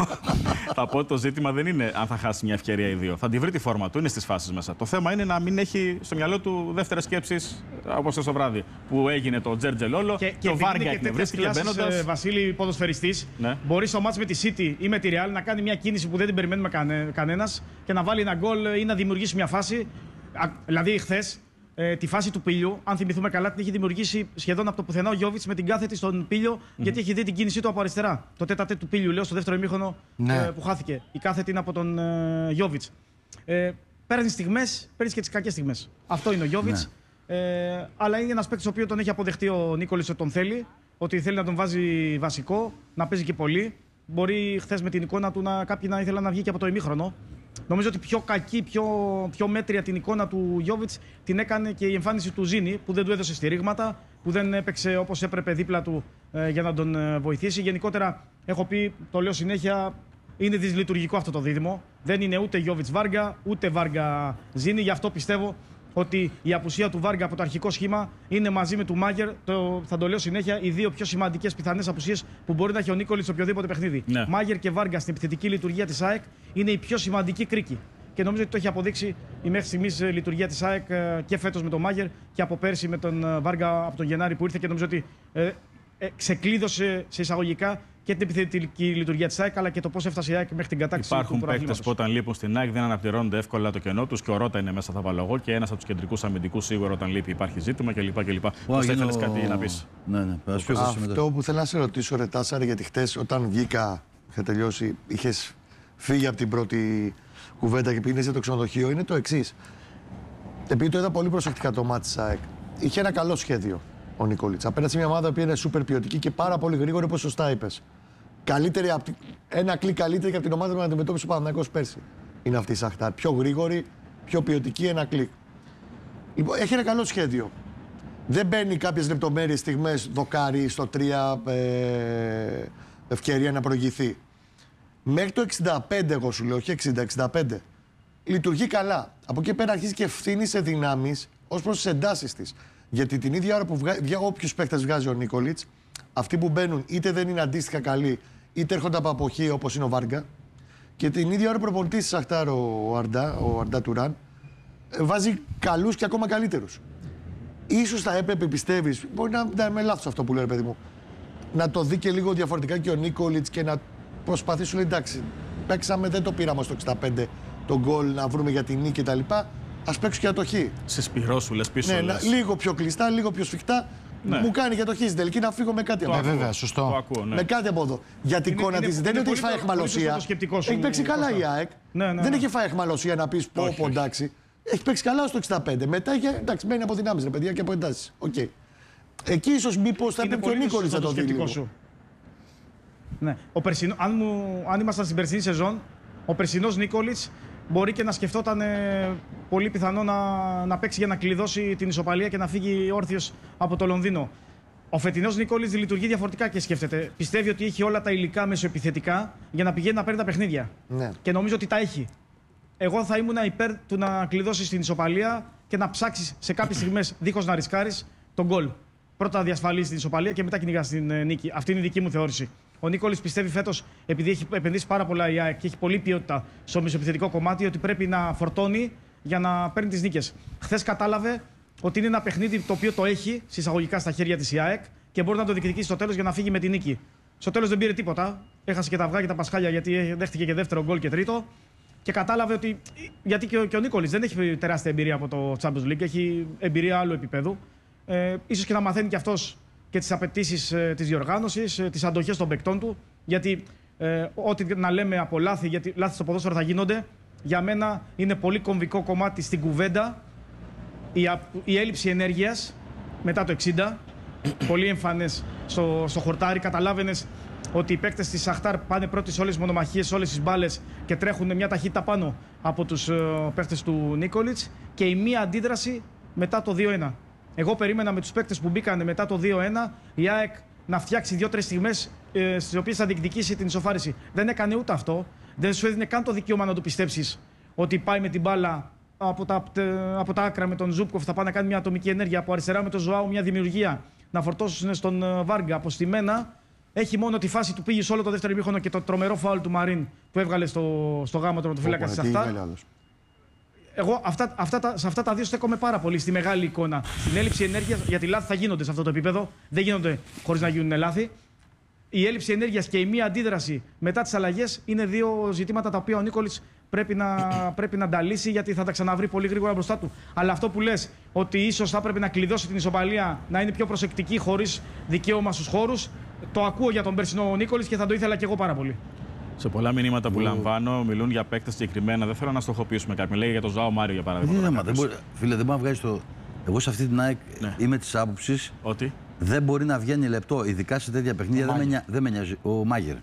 D: θα πω ότι το ζήτημα δεν είναι αν θα χάσει μια ευκαιρία ή δύο. Θα τη βρει τη φόρμα του, είναι στις φάσεις μέσα. Το θέμα είναι να μην έχει στο μυαλό του δεύτερες σκέψεις, όπως το βράδυ που έγινε το Τζέρτζελόλο και ο Βάργκια εκνευρίστηκε μπαίνοντας.
A: Βασίλη, ποδοσφαιριστής, μπορεί στο μάτς με τη City ή με τη Real να κάνει μια κίνηση που δεν την περιμένουμε κανένας και να βάλει ένα γκολ ή να δημιουργήσει μια φάση. Δηλαδή, χθες. Τη φάση του Πίλιου, αν θυμηθούμε καλά, την έχει δημιουργήσει σχεδόν από το πουθενά ο Γιώβιτς με την κάθετη στον Πίλιο, γιατί έχει δει την κίνησή του από αριστερά. Το τέταρτο του Πίλιου, λέω, στο δεύτερο ημίχρονο που χάθηκε. Η κάθετη είναι από τον Γιώβιτς. Παίρνει στιγμές, παίρνει και τις κακές στιγμές. Αυτό είναι ο Γιώβιτς. Αλλά είναι ένας παίκτης ο οποίος τον έχει αποδεχτεί ο Νίκολης ότι τον θέλει, ότι θέλει να τον βάζει βασικό, να παίζει και πολύ. Μπορεί χθες με την εικόνα του κάποιοι να ήθελαν να βγει και από το ημίχρονο. Νομίζω ότι πιο κακή, πιο μέτρια την εικόνα του Γιώβιτς την έκανε και η εμφάνιση του Ζήνη, που δεν του έδωσε στηρίγματα, που δεν έπαιξε όπως έπρεπε δίπλα του για να τον βοηθήσει. Γενικότερα, έχω πει, το λέω συνέχεια, είναι δυσλειτουργικό αυτό το δίδυμο. Δεν είναι ούτε Γιώβιτς Βάργα, ούτε Βάργα Ζήνη. Γι' αυτό πιστεύω ότι η απουσία του Βάργα από το αρχικό σχήμα είναι μαζί με του Μάγερ, θα το λέω συνέχεια, οι δύο πιο σημαντικές πιθανές απουσίες που μπορεί να έχει ο Νίκολης σε οποιοδήποτε παιχνίδι. Ναι. Μάγερ και Βάργα στην επιθετική λειτουργία της ΑΕΚ είναι η πιο σημαντική κρίκη. Και νομίζω ότι το έχει αποδείξει η μέχρι στιγμής λειτουργία της ΑΕΚ και φέτος με τον Μάγερ και από πέρσι με τον Βάργα από τον Γενάρη που ήρθε και νομίζω ότι ξεκλείδωσε σε εισαγωγικά και την επιθετική λειτουργία της ΑΕΚ αλλά και το πώς έφτασε η ΑΕΚ μέχρι την κατάκτηση του πρωταθλήματος.
D: Υπάρχουν παίκτες που όταν λείπουν στην ΑΕΚ δεν αναπληρώνονται εύκολα το κενό τους και ο Ρότα είναι μέσα, θα βάλω εγώ, και ένας από τους κεντρικούς αμυντικούς σίγουρα όταν λείπει υπάρχει ζήτημα κλπ. Πώς θα ήθελες κάτι να πεις?
E: Ναι.
C: Αυτό που θέλω να σε ρωτήσω, ρε Τάσαρε, γιατί χτες όταν βγήκα, είχα τελειώσει, είχες φύγει από την πρώτη κουβέντα και πήγαινες για το ξενοδοχείο, είναι το εξής. Επειδή το είδα πολύ προσεκτικά το μάτι της ΑΕΚ, είχε ένα καλό σχέδιο ο Νικόλιτς. Απέναντι σε μια ομάδα που είναι σούπερ ποιοτική και πάρα πολύ γρήγορη, όπως σωστά είπες. Ένα κλικ καλύτερη και από την ομάδα που αντιμετώπισε ο Παναθηναϊκός πέρσι. Είναι αυτή η Σαχτάρ. Πιο γρήγορη, πιο ποιοτική, ένα κλικ. Λοιπόν, έχει ένα καλό σχέδιο. Δεν μπαίνει κάποιες λεπτομέρειες, στιγμές, δοκάρι στο 3, ευκαιρία να προηγηθεί. Μέχρι το 65, εγώ σου λέω, όχι 60-65. Λειτουργεί καλά. Από εκεί πέρα αρχίζει και ευθύνει σε δυνάμεις ως προς τις εντάσεις της. Γιατί την ίδια ώρα που όποιους παίκτες βγάζει ο Νίκολιτς, αυτοί που μπαίνουν είτε δεν είναι αντίστοιχα καλοί, είτε έρχονται από αποχή όπως είναι ο Βάργα. Και την ίδια ώρα που προπονητής της Σαχτάρ ο Αρντά Τουράν, βάζει καλούς και ακόμα καλύτερους. Ίσως θα έπρεπε, πιστεύεις, μπορεί να είμαι λάθος αυτό που λέω, παιδί μου, να το δει και λίγο διαφορετικά και ο Νίκολιτς και να προσπαθήσουν, εντάξει, παίξαμε, δεν το πήραμε στο 65 τον γκολ να βρούμε για την νίκη κτλ. Ας παίξω και ατοχή.
D: Σε σπυρό σου λες πίσω.
C: Ναι,
D: λες.
C: λίγο πιο κλειστά, λίγο πιο σφιχτά. Ναι. Μου κάνει και ατοχή στην τελική να φύγω με κάτι από εδώ.
B: Βέβαια, σωστό.
D: Το ακούω, ναι.
C: Με κάτι από εδώ. Για την εικόνα της δεν είναι ότι έχει φάει εχμαλωσία. Έχει παίξει καλά η ΑΕΚ. Δεν έχει φάει εχμαλωσία να πεις πω, εντάξει. Έχει παίξει καλά στο 65. Μετά εντάξει, μένει από δυνάμεις, ρε παιδιά, και από εντάσεις. Okay. Εκεί ίσως μήπως θα έπρεπε και ο Νίκολιτς να το δει λίγο.
A: Σου. Ναι. Αν ήμασταν στην περσινή σεζόν, ο περσινός Νίκολιτς μπορεί και να σκεφτόταν πολύ πιθανό να παίξει για να κλειδώσει την ισοπαλία και να φύγει όρθιος από το Λονδίνο. Ο φετινός Νίκολιτς λειτουργεί διαφορετικά και σκέφτεται. Πιστεύει ότι έχει όλα τα υλικά μεσοεπιθετικά για να πηγαίνει να παίρνει τα παιχνίδια.
C: Ναι.
A: Και νομίζω ότι τα έχει. Εγώ θα ήμουν υπέρ του να κλειδώσει την ισοπαλία και να ψάξει σε κάποιες στιγμές, δίχως να ρισκάρεις, τον γκολ. Πρώτα διασφαλίσει την ισοπαλία και μετά κυνηγά την νίκη. Αυτή είναι η δική μου θεώρηση. Ο Νίκολιτς πιστεύει φέτος, επειδή έχει επενδύσει πάρα πολλά η ΑΕΚ και έχει πολλή ποιότητα στο μεσοεπιθετικό κομμάτι, ότι πρέπει να φορτώνει για να παίρνει τις νίκες. Χθες κατάλαβε ότι είναι ένα παιχνίδι το οποίο το έχει συσσαγωγικά στα χέρια της η ΑΕΚ και μπορεί να το διεκδικήσει στο τέλος για να φύγει με τη νίκη. Στο τέλος δεν πήρε τίποτα. Έχασε και τα αυγά και τα πασχάλια γιατί δέχτηκε και δεύτερο γκολ και τρίτο. Και κατάλαβε ότι. Γιατί και ο Νίκολιτς δεν έχει τεράστια εμπειρία από το Champions League, έχει εμπειρία άλλου επίπεδου. Ίσως και να μαθαίνει κι αυτός και τις απαιτήσεις της διοργάνωσης, τις αντοχές των παικτών του. Γιατί ό,τι να λέμε από λάθη, γιατί λάθη στο ποδόσφαιρο θα γίνονται, για μένα είναι πολύ κομβικό κομμάτι στην κουβέντα η έλλειψη ενέργειας μετά το 60. Πολύ εμφανές στο χορτάρι. Καταλάβαινες ότι οι παίκτες της Σαχτάρ πάνε πρώτοι σε όλες τις μονομαχίες, σε όλες τις μπάλες και τρέχουν μια ταχύτητα πάνω από τους παίκτες του Νίκολιτς και η μία αντίδραση μετά το 2-1. Εγώ περίμενα με τους παίκτες που μπήκαν μετά το 2-1 η ΑΕΚ να φτιάξει 2-3 στιγμές στις οποίες θα διεκδικήσει την ισοφάριση. Δεν έκανε ούτε αυτό. Δεν σου έδινε καν το δικαίωμα να το πιστέψεις ότι πάει με την μπάλα από τα άκρα με τον Ζούπκοφ, θα πάει να κάνει μια ατομική ενέργεια. Από αριστερά με τον Ζωάου μια δημιουργία. Να φορτώσουν στον Βάργκα. Αποστημένα έχει μόνο τη φάση του πήγε όλο το δεύτερο ημίχρονο και το τρομερό φάουλ του Μαρίν που έβγαλε στο γάμο του φύλακα της Σαχτάρ. Εγώ σε αυτά τα δύο στέκομαι πάρα πολύ στη μεγάλη εικόνα. Στην έλλειψη ενέργειας, γιατί λάθη θα γίνονται σε αυτό το επίπεδο. Δεν γίνονται χωρίς να γίνουν λάθη. Η έλλειψη ενέργειας και η μία αντίδραση μετά τις αλλαγές είναι δύο ζητήματα τα οποία ο Νίκολιτς πρέπει να τα λύσει, γιατί θα τα ξαναβρει πολύ γρήγορα μπροστά του. Αλλά αυτό που λες, ότι ίσως θα πρέπει να κλειδώσει την ισοπαλία, να είναι πιο προσεκτική χωρίς δικαίωμα στους χώρους, το ακούω για τον περσινό Νίκολιτς και θα το ήθελα και εγώ πάρα πολύ.
D: Σε πολλά μηνύματα που λαμβάνω μιλούν για παίκτες συγκεκριμένα. Δεν θέλω να στοχοποιήσουμε κάποιον. Λέει για τον Ζωάο Μάριο για παράδειγμα.
E: Φίλε, δεν μπορεί να βγάλει το. Εγώ σε αυτή την ΑΕΚ είμαι τη άποψη
D: ότι
E: δεν μπορεί να βγαίνει λεπτό, ειδικά σε τέτοια παιχνίδια. Δεν με νοιάζει. Ο Μάγερ.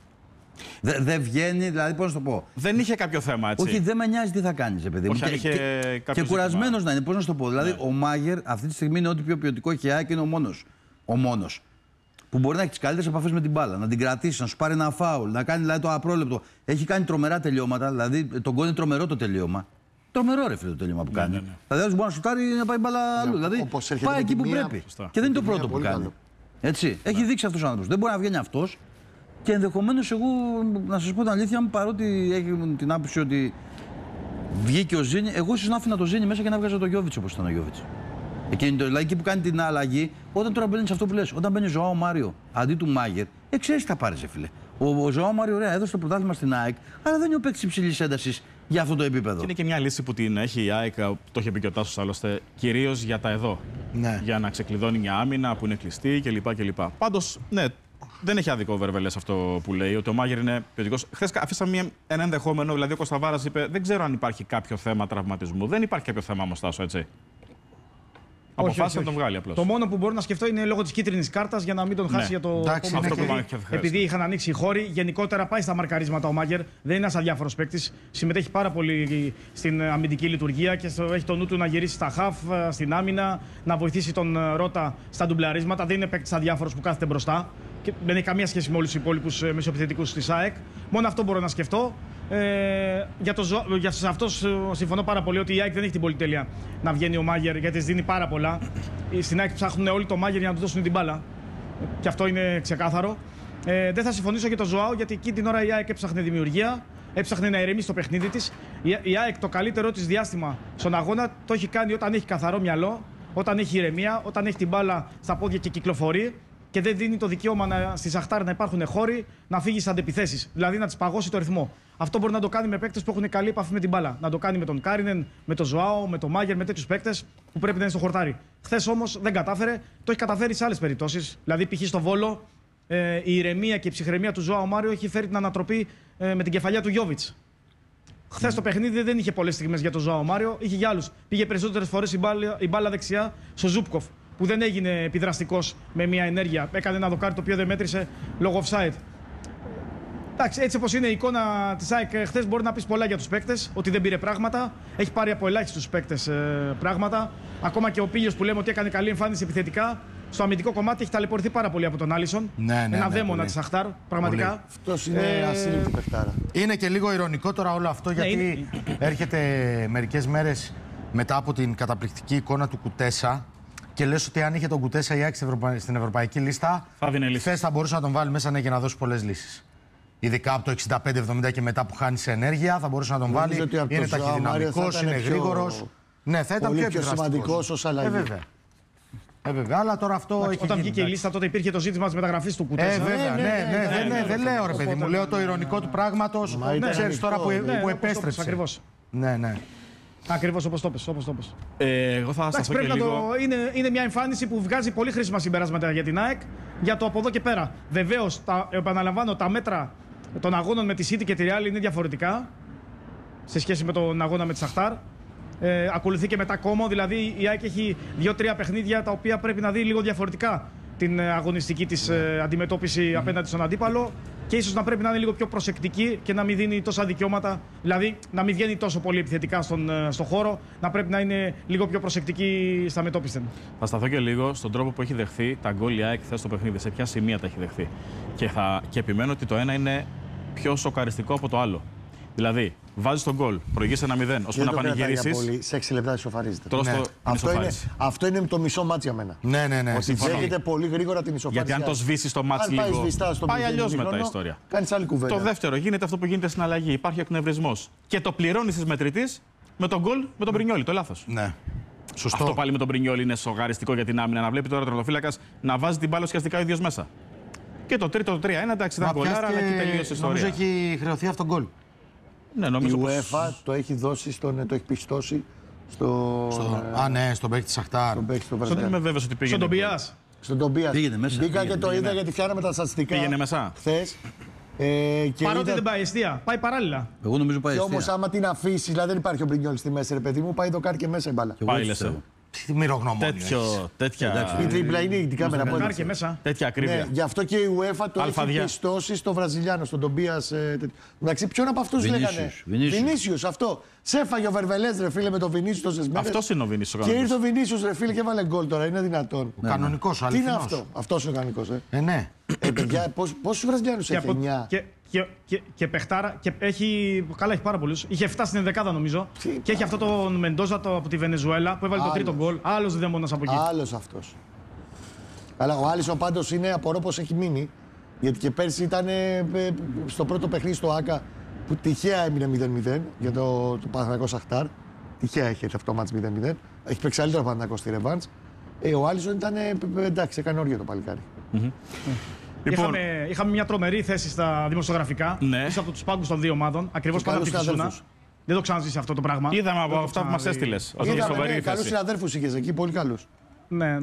E: Δεν βγαίνει, δηλαδή πώς να το πω.
D: Δεν είχε κάποιο θέμα, έτσι.
E: Όχι, δεν με νοιάζει τι θα κάνει, παιδί μου. Και κουρασμένο να είναι, πώς να το πω. Δηλαδή, ο Μάγερ αυτή τη στιγμή είναι ό,τι πιο ποιοτικό έχει η ΑΕΚ, είναι ο μόνος. Που μπορεί να έχει τις καλύτερες επαφές με την μπάλα, να την κρατήσει, να σου πάρει ένα φάουλ, να κάνει δηλαδή, το απρόλεπτο. Έχει κάνει τρομερά τελειώματα, δηλαδή τον γκολ είναι τρομερό το τελείωμα. Τρομερό ρε φίλε το τελείωμα που κάνει. Δηλαδή μπορεί να σουτάρει να πάει μπάλα αλλού. Δηλαδή πάει εκεί που πρέπει. Και δεν είναι το πρώτο που κάνει. Έτσι. Έχει δείξει αυτός ο άνθρωπος. Δεν μπορεί να βγαίνει αυτός και ενδεχομένως εγώ να σας πω την αλήθεια μου, παρότι έχει την άποψη ότι βγήκε ο Ζήνη, εγώ ίσως να άφηνα το Ζήνη μέσα και να βγάζα το Γιόβιτς όπως ήταν ο Γιόβιτς. Δηλαδή εκεί που κάνει την αλλαγή, όταν τώρα μπαίνει σε αυτό που λες, όταν μπαίνει Ζωάο Μάριο αντί του Μάγερ, ξέρεις τι θα πάρει, φίλε. Ο Ζωάο Μάριο, ωραία, έδωσε το πρωτάθλημα στην ΑΕΚ, αλλά δεν είναι ο παίκτης υψηλής έντασης για αυτό το επίπεδο. Και
D: είναι και μια λύση που την έχει η ΑΕΚ, το είχε πει και ο Τάσος άλλωστε, κυρίως για τα εδώ.
C: Ναι.
D: Για να ξεκλειδώνει μια άμυνα που είναι κλειστή κλπ. Πάντως, ναι, δεν έχει άδικο ο Βερβελές αυτό που λέει, ότι ο Μάγερ είναι ποιοτικός. Χθες αφήσαμε ένα ενδεχόμενο, δηλαδή ο Κωνσταβάρας είπε: δεν ξέρω αν υπάρχει κάποιο θέμα τραυματισμού. Δεν υπάρχει κάποιο θέμα όμως, Τάσο, έτσι. Αποφάσισε να τον βγάλει απλώς.
A: Το μόνο που μπορώ να σκεφτώ είναι λόγω της κίτρινης κάρτας για να μην τον χάσει για το επόμενο παιχνίδι. Επειδή είχαν ανοίξει οι χώροι, γενικότερα πάει στα μαρκαρίσματα ο Μάγερ. Δεν είναι ένας αδιάφορος παίκτης. Συμμετέχει πάρα πολύ στην αμυντική λειτουργία και έχει το νου του να γυρίσει στα χαφ, στην άμυνα, να βοηθήσει τον Ρώτα στα ντουμπλαρίσματα. Δεν είναι παίκτης αδιάφορος που κάθεται μπροστά. Και δεν έχει καμία σχέση με όλους τους υπόλοιπους μεσοεπιθετικούς της ΑΕΚ. Μόνο αυτό μπορώ να σκεφτώ. Για αυτό συμφωνώ πάρα πολύ ότι η ΑΕΚ δεν έχει την πολυτέλεια να βγαίνει ο Μάγερ, γιατί δίνει πάρα πολλά. Στην ΑΕΚ ψάχνουν όλοι το Μάγερ για να του δώσουν την μπάλα. Και αυτό είναι ξεκάθαρο. Δεν θα συμφωνήσω για τον Ζωάο, γιατί εκείνη την ώρα η ΑΕΚ έψαχνε δημιουργία, έψαχνε να ηρεμήσει το παιχνίδι της. Η ΑΕΚ το καλύτερό της διάστημα στον αγώνα το έχει κάνει όταν έχει καθαρό μυαλό, όταν έχει ηρεμία, όταν έχει την μπάλα στα πόδια και κυκλοφορεί. Και δεν δίνει το δικαίωμα στη Σαχτάρ να υπάρχουν χώροι να φύγει σε αντεπιθέσεις. Δηλαδή να τις παγώσει το ρυθμό. Αυτό μπορεί να το κάνει με παίκτες που έχουν καλή επαφή με την μπάλα. Να το κάνει με τον Κάρινεν, με τον Ζωάο, με τον Μάγερ, με τέτοιους παίκτες που πρέπει να είναι στο χορτάρι. Χθες όμως δεν κατάφερε. Το έχει καταφέρει σε άλλες περιπτώσεις. Δηλαδή π.χ. στο Βόλο η ηρεμία και η ψυχραιμία του Ζωάο Μάριο έχει φέρει την ανατροπή με την κεφαλιά του Γιόβιτς. Χθες το παιχνίδι δεν είχε πολλές στιγμές για τον Ζωάο Μάριο, είχε για άλλους. Πήγε περισσότερες φορές η μπάλα δεξιά στο Ζούπκοφ, που δεν έγινε επιδραστικός με μια ενέργεια. Έκανε ένα δοκάρι το οποίο δεν μέτρησε λόγω offside. Εντάξει, έτσι όπως είναι η εικόνα της ΑΕΚ χθες, μπορεί να πεις πολλά για τους παίκτες, ότι δεν πήρε πράγματα. Έχει πάρει από ελάχιστους παίκτες πράγματα. Ακόμα και ο Πίλιος που λέμε ότι έκανε καλή εμφάνιση επιθετικά, στο αμυντικό κομμάτι έχει ταλαιπωρηθεί πάρα πολύ από τον Άλισον. Ένα δαίμονα της Σαχτάρ, πραγματικά.
C: Αυτός είναι ασύλληπτη παιχτάρα.
B: Είναι και λίγο ειρωνικό τώρα όλο αυτό, γιατί έρχεται μερικές μέρες μετά από την καταπληκτική εικόνα του Κουτέσα και λες ότι αν είχε τον Κουτέσα η ΑΕΚ στην ευρωπαϊκή λίστα, χθες θα μπορούσε να τον βάλει μέσα και να δώσει πολλές λύσεις. Ειδικά από το 65-70 και μετά που χάνει σε ενέργεια, θα μπορούσε να τον βάλει. Είναι ταχυδυναμικός, είναι γρήγορος. Ναι, θα ήταν πιο
C: σημαντικός ως αλλαγή.
B: Βέβαια, αλλά τώρα αυτό έχει
A: Όταν βγήκε η λίστα, τότε υπήρχε το ζήτημα της μεταγραφής του Κουτέσα.
B: Δεν λέω ρε παιδί μου, λέω το ηρωνικό του πράγματος. Ξέρεις τώρα που επέστρεψε.
A: Ακριβώς.
B: Ναι.
A: Ακριβώς όπως το πες.
D: Εγώ θα σταθώ και λίγο...
A: Είναι μια εμφάνιση που βγάζει πολύ χρήσιμα συμπεράσματα για την ΑΕΚ, για το από εδώ και πέρα. Βεβαίως, επαναλαμβάνω, τα μέτρα των αγώνων με τη City και τη Real είναι διαφορετικά σε σχέση με τον αγώνα με τη Σαχτάρ. Ακολουθεί και μετά Κόμο, δηλαδή η ΑΕΚ έχει 2-3 παιχνίδια τα οποία πρέπει να δει λίγο διαφορετικά την αγωνιστική της αντιμετώπιση απέναντι στον αντίπαλο και ίσως να πρέπει να είναι λίγο πιο προσεκτική και να μην δίνει τόσα δικαιώματα, δηλαδή να μην βγαίνει τόσο πολύ επιθετικά στον χώρο, να πρέπει να είναι λίγο πιο προσεκτική στα μετώπιση.
D: Θα σταθώ και λίγο στον τρόπο που έχει δεχθεί τα γκολ η ΑΕΚ χθες στο παιχνίδι, σε ποια σημεία τα έχει δεχθεί. Και επιμένω ότι το ένα είναι πιο σοκαριστικό από το άλλο. Δηλαδή, βάζεις τον γκολ, προηγείς 1-0, ώστε να πανηγυρίσεις.
C: Σε 6 λεπτά ισοφαρίζεται.
D: Αυτό
C: είναι το μισό μάτς για μένα.
B: Ναι.
C: Ότι δέχεται πολύ γρήγορα την ισοφαρίζηση.
D: Γιατί αν το σβήσεις το μάτς λίγο, πάει αλλιώς μετά η ιστορία.
C: Κάνεις άλλη κουβέντα.
D: Το δεύτερο, γίνεται αυτό που γίνεται στην αλλαγή. Υπάρχει εκνευρισμός. Και το πληρώνεις της μετρητής με τον γκολ με τον Πρινιόλι, το λάθος.
B: Ναι. Σωστό.
D: Αυτό πάλι με τον Πρινιόλι είναι σοκαριστικό για την άμυνα. Να βλέπει τώρα ο τερματοφύλακας να βάζει την μπάλα ουσιαστικά ο ίδιος μέσα. Και το τρίτο, το 3-1, εντάξει, ήταν γκολάρα, αλλά εκεί τελείωσε η ιστορία.
B: Νομίζω έχει χρεωθεί αυτόν τον γκολ.
D: Ναι, νομίζω
C: η UEFA το έχει δώσει το έχει πιστώσει
B: στον παίκτη της Σαχτάρ.
D: Δεν είμαι βέβαιος ότι πήγαινε.
A: Στον Τομπιάς.
C: Στον Τομπιάς.
E: Πήγαινε μέσα.
C: Μπήκα και το είδα γιατί φτιάχναμε τα στατιστικά.
D: Πήγαινε μέσα.
C: Χθες.
A: Παρότι δεν πάει εστία, πάει παράλληλα.
E: Εγώ νομίζω πάει εστία.
C: Όμως άμα την αφήσει, δηλαδή δεν υπάρχει ο Μπρινιόλ στη μέση, ρε παιδί μου, πάει το κάρ και μέσα η μπάλα.
D: Πάει λες.
B: Τι μυρογνωμόνιο.
D: Τέτοια.
C: Η τριπλά είναι ειδικά με ένα πόδι.
A: Και μέσα.
D: Τέτοια ακρίβεια.
C: Γι' αυτό και η UEFA το έχει πιστώσει στο Βραζιλιάνο, στον Τομπίας. Εντάξει, ποιον από αυτούς λέγανε. Βινίσιους, αυτό. Σέφαγε ο Βερβελές, ρε φίλε, με τον Βινίσιους τόσες μέρες.
D: Αυτός είναι ο Βινίσιους.
C: Και ήρθε ο Βινίσιους, ρε φίλε, και έβαλε γκολ τώρα. Είναι δυνατόν.
B: Ο κανονικός,
C: Τι είναι αυτό. Αυτός είναι ο κανονικός,
B: Ναι.
C: Παιδιά, πόσους Βραζιλιάνους έχει? 9.
A: Και παιχτάρα. Και έχει πάρα πολλούς. Είχε 7 στην 11 νομίζω. Και έχει αυτό τον Μεντόζα από τη Βενεζουέλα που έβαλε το τρίτο γκολ. Άλλος δαίμονας από εκεί.
C: Άλλος αυτός. Αλλά ο Άλισον πάντως είναι, απορώ πως έχει μείνει. Γιατί και πέρσι ήταν στο πρώτο παιχνίδι στο ΆΚΑ που τυχαία έμεινε 0-0 για το Παναθηναϊκό Σαχτάρ. Τυχαία έχει έρθει αυτό το μάτς 0-0. Έχει παίξει καλύτερα ο Παναθηναϊκός στη ρεβάνς. Ο Άλισον ήταν εντάξει, έκανε όργια το παλικάρι.
D: Λοιπόν,
A: είχαμε μια τρομερή θέση στα δημοσιογραφικά.
D: Ναι.
A: Πίσω από τους πάγκους των δύο ομάδων. Ακριβώς πάνω από τη Φυσούνα. Δεν το ξαναζήσει αυτό το πράγμα.
D: Είδαμε από αυτά που μας έστειλες.
C: Καλούς συναδέρφους είχες εκεί, πολύ καλούς.
A: Ναι.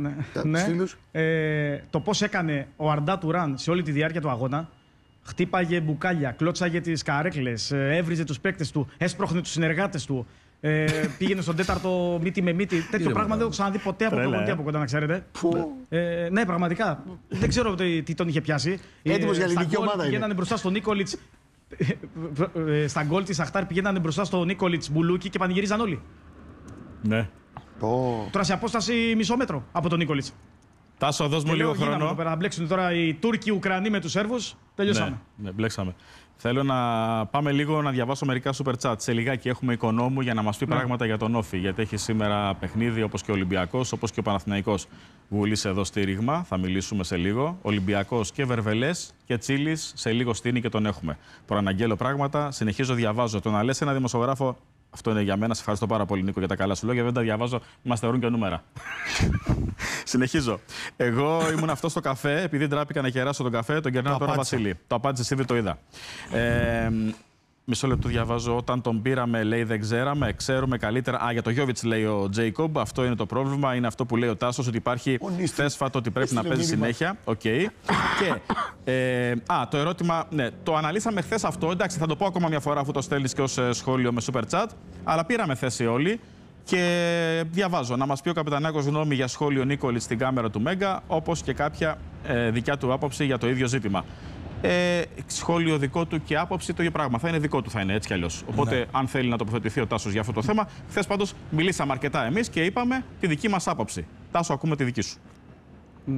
A: Το πώς έκανε ο Αρντά Τουράν σε όλη τη διάρκεια του αγώνα. Χτύπαγε μπουκάλια, κλώτσαγε τις καρέκλες, έβριζε τους παίκτες του, έσπροχνε τους συνεργάτες του. Πήγαινε στον τέταρτο μύτη με μύτη. Τέτοιο πράγμα δεν το ξαναδεί ποτέ από προπονητή από κοντά, να ξέρετε. Ναι, πραγματικά. Δεν ξέρω τι τον είχε πιάσει.
C: Έτοιμος για ελληνική ομάδα.
A: Πηγαίνανε μπροστά στον Νίκολιτς. Στα γκολ της Αχτάρ πηγαίνανε μπροστά στον Νίκολιτς Μπουλούκι και πανηγυρίζαν όλοι.
D: Ναι.
A: Τώρα σε απόσταση μισό μέτρο από τον Νίκολιτς.
D: Τάσο, δώσ' μου λίγο χρόνο.
A: Να μπλέξουν τώρα οι Τούρκοι, οι Ουκρανοί με τους Σέρβους. Τελειώσαμε.
D: Ναι, μπλέξαμε. Θέλω να πάμε λίγο να διαβάσω μερικά super chat. Σε λιγάκι έχουμε Οικονόμου για να μας πει πράγματα για τον Όφη. Γιατί έχει σήμερα παιχνίδι όπως και ο Ολυμπιακός, όπως και ο Παναθηναϊκός. Βουλής εδώ στήριγμα, θα μιλήσουμε σε λίγο. Ολυμπιακός και Βερβελές και Τσίλης, σε λίγο στείνει και τον έχουμε. Προαναγγέλω πράγματα, συνεχίζω, διαβάζω. Το να λες ένα δημοσιογράφο, αυτό είναι για μένα. Σε ευχαριστώ πάρα πολύ, Νίκο, για τα καλά σου λόγια. Δεν τα διαβάζω, μας θεωρούν και νούμερα. Συνεχίζω. Εγώ ήμουν αυτό στο καφέ, επειδή ντράπηκα να κεράσω τον καφέ, τον κερνάω τώρα Βασίλη. Το απάντησε εσύ, δεν το είδα. Μισό λεπτό διαβάζω. Όταν τον πήραμε, λέει, δεν ξέραμε. Ξέρουμε καλύτερα. Για το Γιόβιτς λέει ο Τζέικομπ. Αυτό είναι το πρόβλημα. Είναι αυτό που λέει ο Τάσος, ότι υπάρχει θέσφατο ότι πρέπει να παίζει συνέχεια. Okay. Και το ερώτημα. Ναι, το αναλύσαμε χθες αυτό. Εντάξει, θα το πω ακόμα μια φορά αφού το στέλνεις και ως σχόλιο με super chat. Αλλά πήραμε θέση όλοι. Και διαβάζω να μας πει ο Καπετανάκος γνώμη για σχόλιο Νίκολιτς στην κάμερα του Μέγκα, όπως και κάποια δικιά του άποψη για το ίδιο ζήτημα. Σχόλιο δικό του και άποψη το ίδιο πράγμα. Θα είναι δικό του, θα είναι έτσι κι αλλιώς. Οπότε, αν θέλει να τοποθετηθεί ο Τάσος για αυτό το θέμα. Χθες πάντως μιλήσαμε αρκετά εμείς και είπαμε τη δική μας άποψη. Τάσο, ακούμε τη δική σου.
A: Ναι.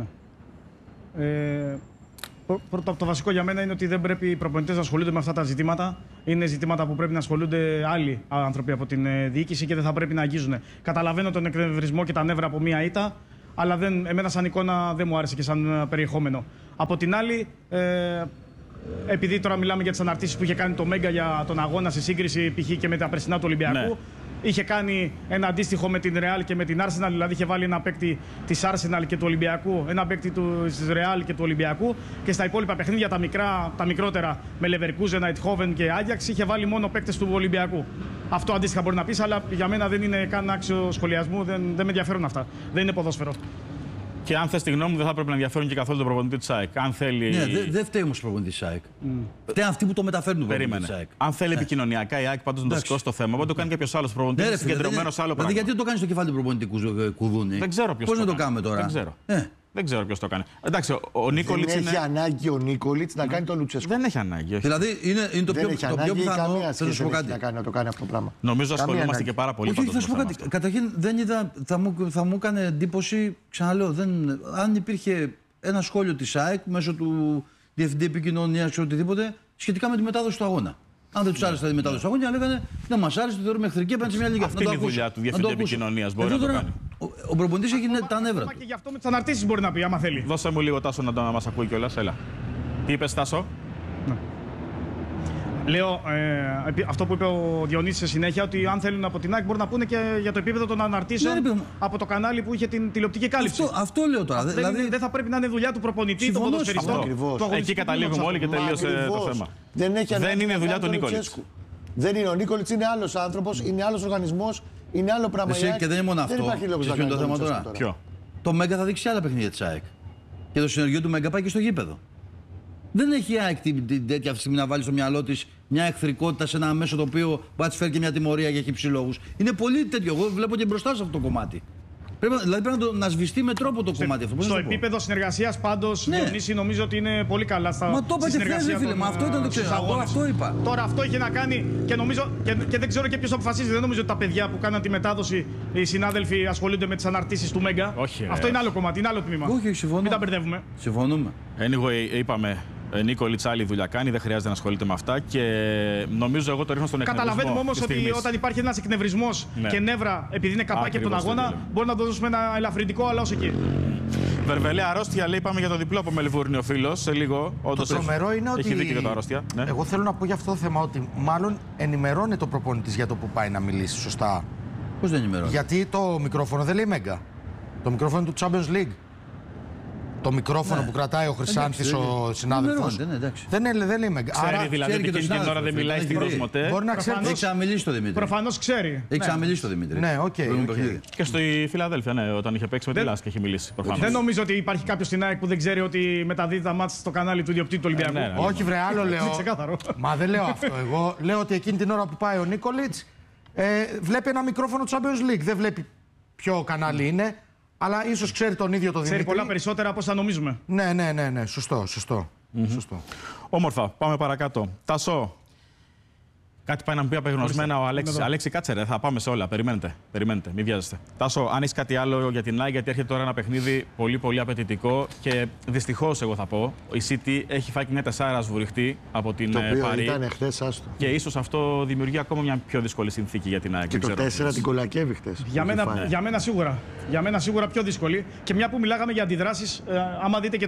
A: Πρώτο από το βασικό για μένα είναι ότι δεν πρέπει οι προπονητές να ασχολούνται με αυτά τα ζητήματα. Είναι ζητήματα που πρέπει να ασχολούνται άλλοι άνθρωποι από την διοίκηση και δεν θα πρέπει να αγγίζουν. Καταλαβαίνω τον εκνευρισμό και τα νεύρα από μία ήττα, αλλά εμένα σαν εικόνα δεν μου άρεσε και σαν περιεχόμενο. Από την άλλη, επειδή τώρα μιλάμε για τις αναρτήσεις που είχε κάνει το Μέγκα για τον αγώνα σε σύγκριση π.χ. και με τα περσινά του Ολυμπιακού. Ναι. Είχε κάνει ένα αντίστοιχο με την Real και με την Arsenal, δηλαδή είχε βάλει ένα παίκτη της Arsenal και του Ολυμπιακού, ένα παίκτη της Real και του Ολυμπιακού και στα υπόλοιπα παιχνίδια τα μικρότερα με Leverkusen, Eindhoven και Ajax είχε βάλει μόνο παίκτες του Ολυμπιακού. Αυτό αντίστοιχα μπορεί να πεις, αλλά για μένα δεν είναι καν άξιο σχολιασμού, δεν με ενδιαφέρουν αυτά. Δεν είναι ποδόσφαιρο.
D: Και αν θες τη γνώμη μου, δεν θα πρέπει να ενδιαφέρουν και καθόλου τον προπονητή της ΑΕΚ. Αν θέλει.
E: Ναι, δεν φταίει όμως ο προπονητής της ΑΕΚ. Φταίει αυτοί που το μεταφέρουν τον προπονητή της ΑΕΚ.
D: Αν θέλει επικοινωνιακά η ΑΕΚ πάντως να το σηκώσει το θέμα, μπορεί να το κάνει κάποιος άλλος προπονητής συγκεντρωμένος άλλο πράγμα.
E: Δηλαδή, γιατί το κάνει στο κεφάλι του προπονητή κουδούνι.
D: Δεν ξέρω ποιος.
E: Πώς να το κάνουμε τώρα.
D: Δεν ξέρω. Δεν ξέρω ποιος το κάνει. Εντάξει, ο Νίκολιτς
C: δεν έχει ανάγκη ο Νίκολιτς να κάνει τον Λουτσέσκο.
D: Δεν έχει ανάγκη. Όχι.
E: Δηλαδή είναι το πιο πιθανό.
C: Θα σου πω κάτι. Να το κάνει αυτό το πράγμα.
D: Νομίζω ασχολούμαστε και πάρα πολύ.
E: Όχι, θα σου πω κάτι. Καταρχήν δεν είδα, θα μου έκανε εντύπωση, ξαναλέω, αν υπήρχε ένα σχόλιο της ΑΕΚ μέσω του Διευθυντή Επικοινωνίας ή οτιδήποτε σχετικά με τη μετάδοση του αγώνα. Αν δεν τους άρεσε τη μετάδοση του αγώνα, λέγανε δεν μας άρεσε, το θεωρούμε εχθρική, απέναντι σε μια λίγα.
D: Αυτή είναι η δουλειά του Διευθυντή Επικοινωνίας. Μπορεί να το κάνει.
E: Ο προπονητής έχει τα νεύρα.
A: Και γι' αυτό με τις αναρτήσεις μπορεί να πει, άμα θέλει.
D: Δώσε μου λίγο, Τάσο, να μας ακούει κιόλας. Έλα. Τι είπες, Τάσο?
A: Ναι. Λέω αυτό που είπε ο Διονύσης σε συνέχεια, ότι αν θέλουν από την ΑΕΚ μπορεί να πούνε και για το επίπεδο των αναρτήσεων από το κανάλι που είχε την τηλεοπτική κάλυψη.
E: Αυτό λέω τώρα.
A: Δεν θα πρέπει να είναι δουλειά του προπονητή, του ποδοσφαιριστού.
D: Εκεί καταλήγουμε όλοι και τελείωσε το θέμα.
C: Δεν
D: είναι δουλειά του Νίκολιτς.
C: Δεν είναι ο Νίκολιτς, είναι άλλος άνθρωπος, είναι άλλος οργανισμός, είναι άλλο πράγμα.
E: Και δεν είναι μόνο αυτό.
C: Δεν υπάρχει λόγος να
E: κάνει το θέμα τώρα.
D: Ποιο?
E: Το Μέγκα θα δείξει άλλα παιχνίδια της ΑΕΚ. Και το συνεργείο του Μέγκα πάει και στο γήπεδο. Δεν έχει η ΑΕΚ την τέτοια αυτή τη στιγμή να βάλει στο μυαλό της μια εχθρικότητα σε ένα μέσο το οποίο μπορεί να της φέρει και μια τιμωρία για χυψηλόγους. Είναι πολύ τέτοιο. Εγώ βλέπω και μπροστά σε αυτό το κομμάτι. Δηλαδή πρέπει να σβηστεί με τρόπο το κομμάτι αυτό.
A: Στο επίπεδο συνεργασίας πάντως,
E: ναι.
A: Διονύση, νομίζω ότι είναι πολύ καλά στα
E: Μα το είπατε χθες, φίλε. Μα αυτό ήταν το ξέρω. Αυτό είπα.
A: Τώρα αυτό είχε να κάνει και νομίζω και δεν ξέρω και ποιος αποφασίζει. Δεν νομίζω ότι τα παιδιά που κάναν τη μετάδοση, οι συνάδελφοι ασχολούνται με τις αναρτήσεις του Μέγκα.
D: Όχι,
A: αυτό είναι άλλο κομμάτι, είναι άλλο τμήμα.
E: Όχι, συμφωνώ.
A: Μην τα μπερδεύουμε.
E: Συμφωνούμε.
D: Anyway, είπαμε. Νίκολιτς άλλη δουλειά κάνει, δεν χρειάζεται να ασχολείται με αυτά και νομίζω εγώ το ρίχνω στον εκνευρισμό.
A: Καταλαβαίνουμε όμως ότι όταν υπάρχει ένας εκνευρισμός και νεύρα επειδή είναι καπάκι από τον αγώνα, μπορεί να το δώσουμε ένα ελαφρυντικό, αλλά ως εκεί.
D: Βερβελέ, αρρώστια λέει, πάμε για το διπλό από Μελβούρνη ο φίλος, σε λίγο.
B: Το τρομερό είναι ότι.
D: Έχει δίκιο για το αρρώστια. Ναι.
B: Εγώ θέλω να πω για αυτό το θέμα ότι μάλλον ενημερώνει το προπονητής για το που πάει να μιλήσει, σωστά.
E: Πώς δεν ενημερώνει?
B: Γιατί το μικρόφωνο δεν λέει Μέγκα. Το μικρόφωνο του Champions League. Το μικρόφωνο που κρατάει ο Χρυσάνθης, ο συνάδελφος. Δεν λέει Μέγκα.
D: Ξέρει δηλαδή ότι εκείνη την ώρα δεν μιλάει στην Κοσμοτέ.
B: Μπορεί να ξέρει.
E: Έχει ξαναμιλήσει το Δημήτρη.
A: Προφανώς ξέρει.
E: Έχει ξαναμιλήσει το Δημήτρη.
B: Ναι, οκ.
D: Και στη Φιλαδέλφια, ναι, όταν είχε παίξει με τη Λάσκα έχει μιλήσει.
A: Δεν νομίζω ότι υπάρχει κάποιος στην ΑΕΚ που δεν ξέρει ότι μεταδίδει τα μάτς στο κανάλι του ιδιοκτήτη του Ολυμπιακού.
B: Όχι, βρε, άλλο λέω. Μα δεν λέω αυτό. Εγώ λέω ότι εκείνη την ώρα που πάει ο Νίκολιτς βλέπει ένα μικρόφωνο Champions League. Δεν βλέπει ποιο κανάλι είναι. Αλλά ίσως ξέρει τον ίδιο το Δημήτρη.
A: Ξέρει πολλά περισσότερα από όσα νομίζουμε.
B: Ναι. Σωστό.
D: Όμορφα. Πάμε παρακάτω. Τάσο. Κάτι πάει να μου πει απεγνωσμένα ο Αλέξης. Αλέξη, κάτσε ρε, θα πάμε σε όλα. Περιμένετε. Μην βιάζεστε. Τάσο, αν έχει κάτι άλλο για την ΑΕΚ, γιατί έρχεται τώρα ένα παιχνίδι πολύ απαιτητικό και δυστυχώς εγώ θα πω, η City έχει φάει μια 4 σβουριχτή από την Παρί.
C: Ήταν χθες, άστο.
D: Και ίσως αυτό δημιουργεί ακόμα μια πιο δύσκολη συνθήκη για την ΑΕΚ.
C: Και το 4 την κολακεύει χθες.
A: Για μένα σίγουρα. Για μένα σίγουρα πιο δύσκολη. Και μια που μιλάγαμε για αντιδράσεις, άμα δείτε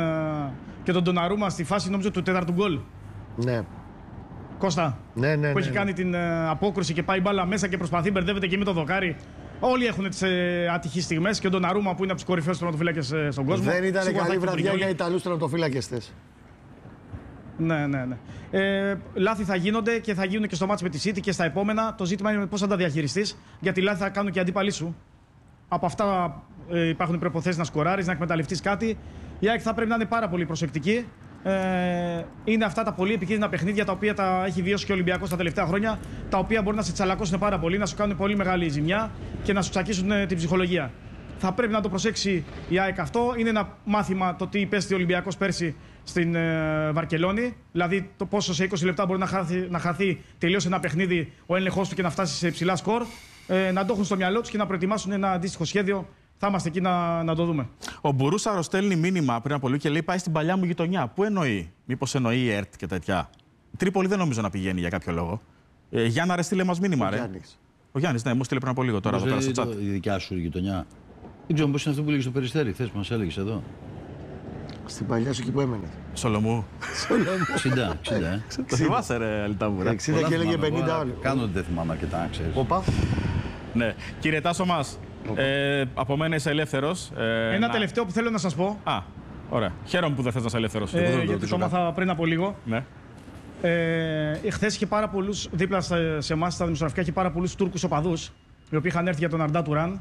A: και τον Ντοναρούμα στη φάση νομίζω του 4ου γκολ.
C: Ναι.
A: Κώστα, που έχει κάνει την απόκρουση και πάει μπάλα μέσα και προσπαθεί, μπερδεύεται και με το δοκάρι. Όλοι έχουν τις ατυχείς στιγμές και ο Ντοναρούμα που είναι από τους κορυφαίους τερματοφύλακες στον κόσμο.
C: Δεν ήταν καλή βραδιά για Ιταλούς τερματοφύλακες χθες.
A: Ναι. Λάθη θα γίνονται και θα γίνουν και στο μάτς με τη City και στα επόμενα. Το ζήτημα είναι πώς θα τα διαχειριστείς, γιατί λάθη θα κάνουν και οι αντίπαλοι σου. Από αυτά υπάρχουν προϋποθέσεις να σκοράρεις, να εκμεταλλευτείς κάτι. Η ΑΕΚ θα πρέπει να είναι πάρα πολύ προσεκτική. Είναι αυτά τα πολύ επικίνδυνα παιχνίδια τα οποία τα έχει βιώσει και ο Ολυμπιακός τα τελευταία χρόνια, τα οποία μπορεί να σε τσαλακώσουν πάρα πολύ, να σου κάνουν πολύ μεγάλη ζημιά και να σου τσακίσουν την ψυχολογία. Θα πρέπει να το προσέξει η ΑΕΚ αυτό. Είναι ένα μάθημα το τι υπέστη ο Ολυμπιακός πέρσι στην Βαρκελόνη. Δηλαδή το πόσο σε 20 λεπτά μπορεί να χαθεί τελείως ένα παιχνίδι ο έλεγχος του και να φτάσει σε υψηλά σκορ. Να το έχουν στο μυαλό τους και να προετοιμάσουν ένα αντίστοιχο σχέδιο. Θα είμαστε εκεί να το δούμε.
D: Ο Μπουρούσαρο στέλνει μήνυμα πριν από λίγο και λέει: πάει στην παλιά μου γειτονιά. Πού εννοεί, μήπως εννοεί η ΕΡΤ και τέτοια. Τρίπολη δεν νομίζω να πηγαίνει για κάποιο λόγο. Γιάννα, ρε, στείλε μας μήνυμα, ρε. Ο Γιάννης, ναι, μου στείλε πριν από λίγο τώρα, εδώ πέρα στο chat.
E: Η δικιά σου γειτονιά. Δεν ξέρω πώς είναι αυτό που λέγεις στο Περιστέρι, χθες που μας έλεγες εδώ.
C: Στην παλιά σου εκεί που έμενε.
D: Σολομού.
E: 60.
D: Το θυμάσαι, ρε, Αλταβούρα.
C: 60 και έλεγε 50 όλοι.
E: Κάνω ότι δεν θυμάμαι αρκετά, ξέρεις.
C: Οπα.
D: Ναι. Κύριε Τάσο μας, από μένα είσαι ελεύθερος.
A: Ένα τελευταίο που θέλω να σας πω.
D: Α, ωραία. Χαίρομαι που δεν θες να είσαι ελεύθερος.
A: Γιατί το έμαθα πριν από λίγο.
D: Ναι.
A: Χθες είχε πάρα πολλούς, δίπλα σε εμάς στα δημοσιογραφικά, είχε πάρα πολλούς Τούρκους οπαδούς, οι οποίοι είχαν έρθει για τον Αρντά Τουράν.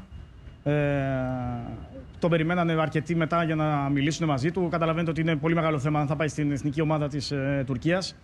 A: Τον περιμένανε αρκετοί μετά για να μιλήσουν μαζί του. Καταλαβαίνετε ότι είναι πολύ μεγάλο θέμα αν θα πάει στην εθνική ομάδα της Τουρκίας.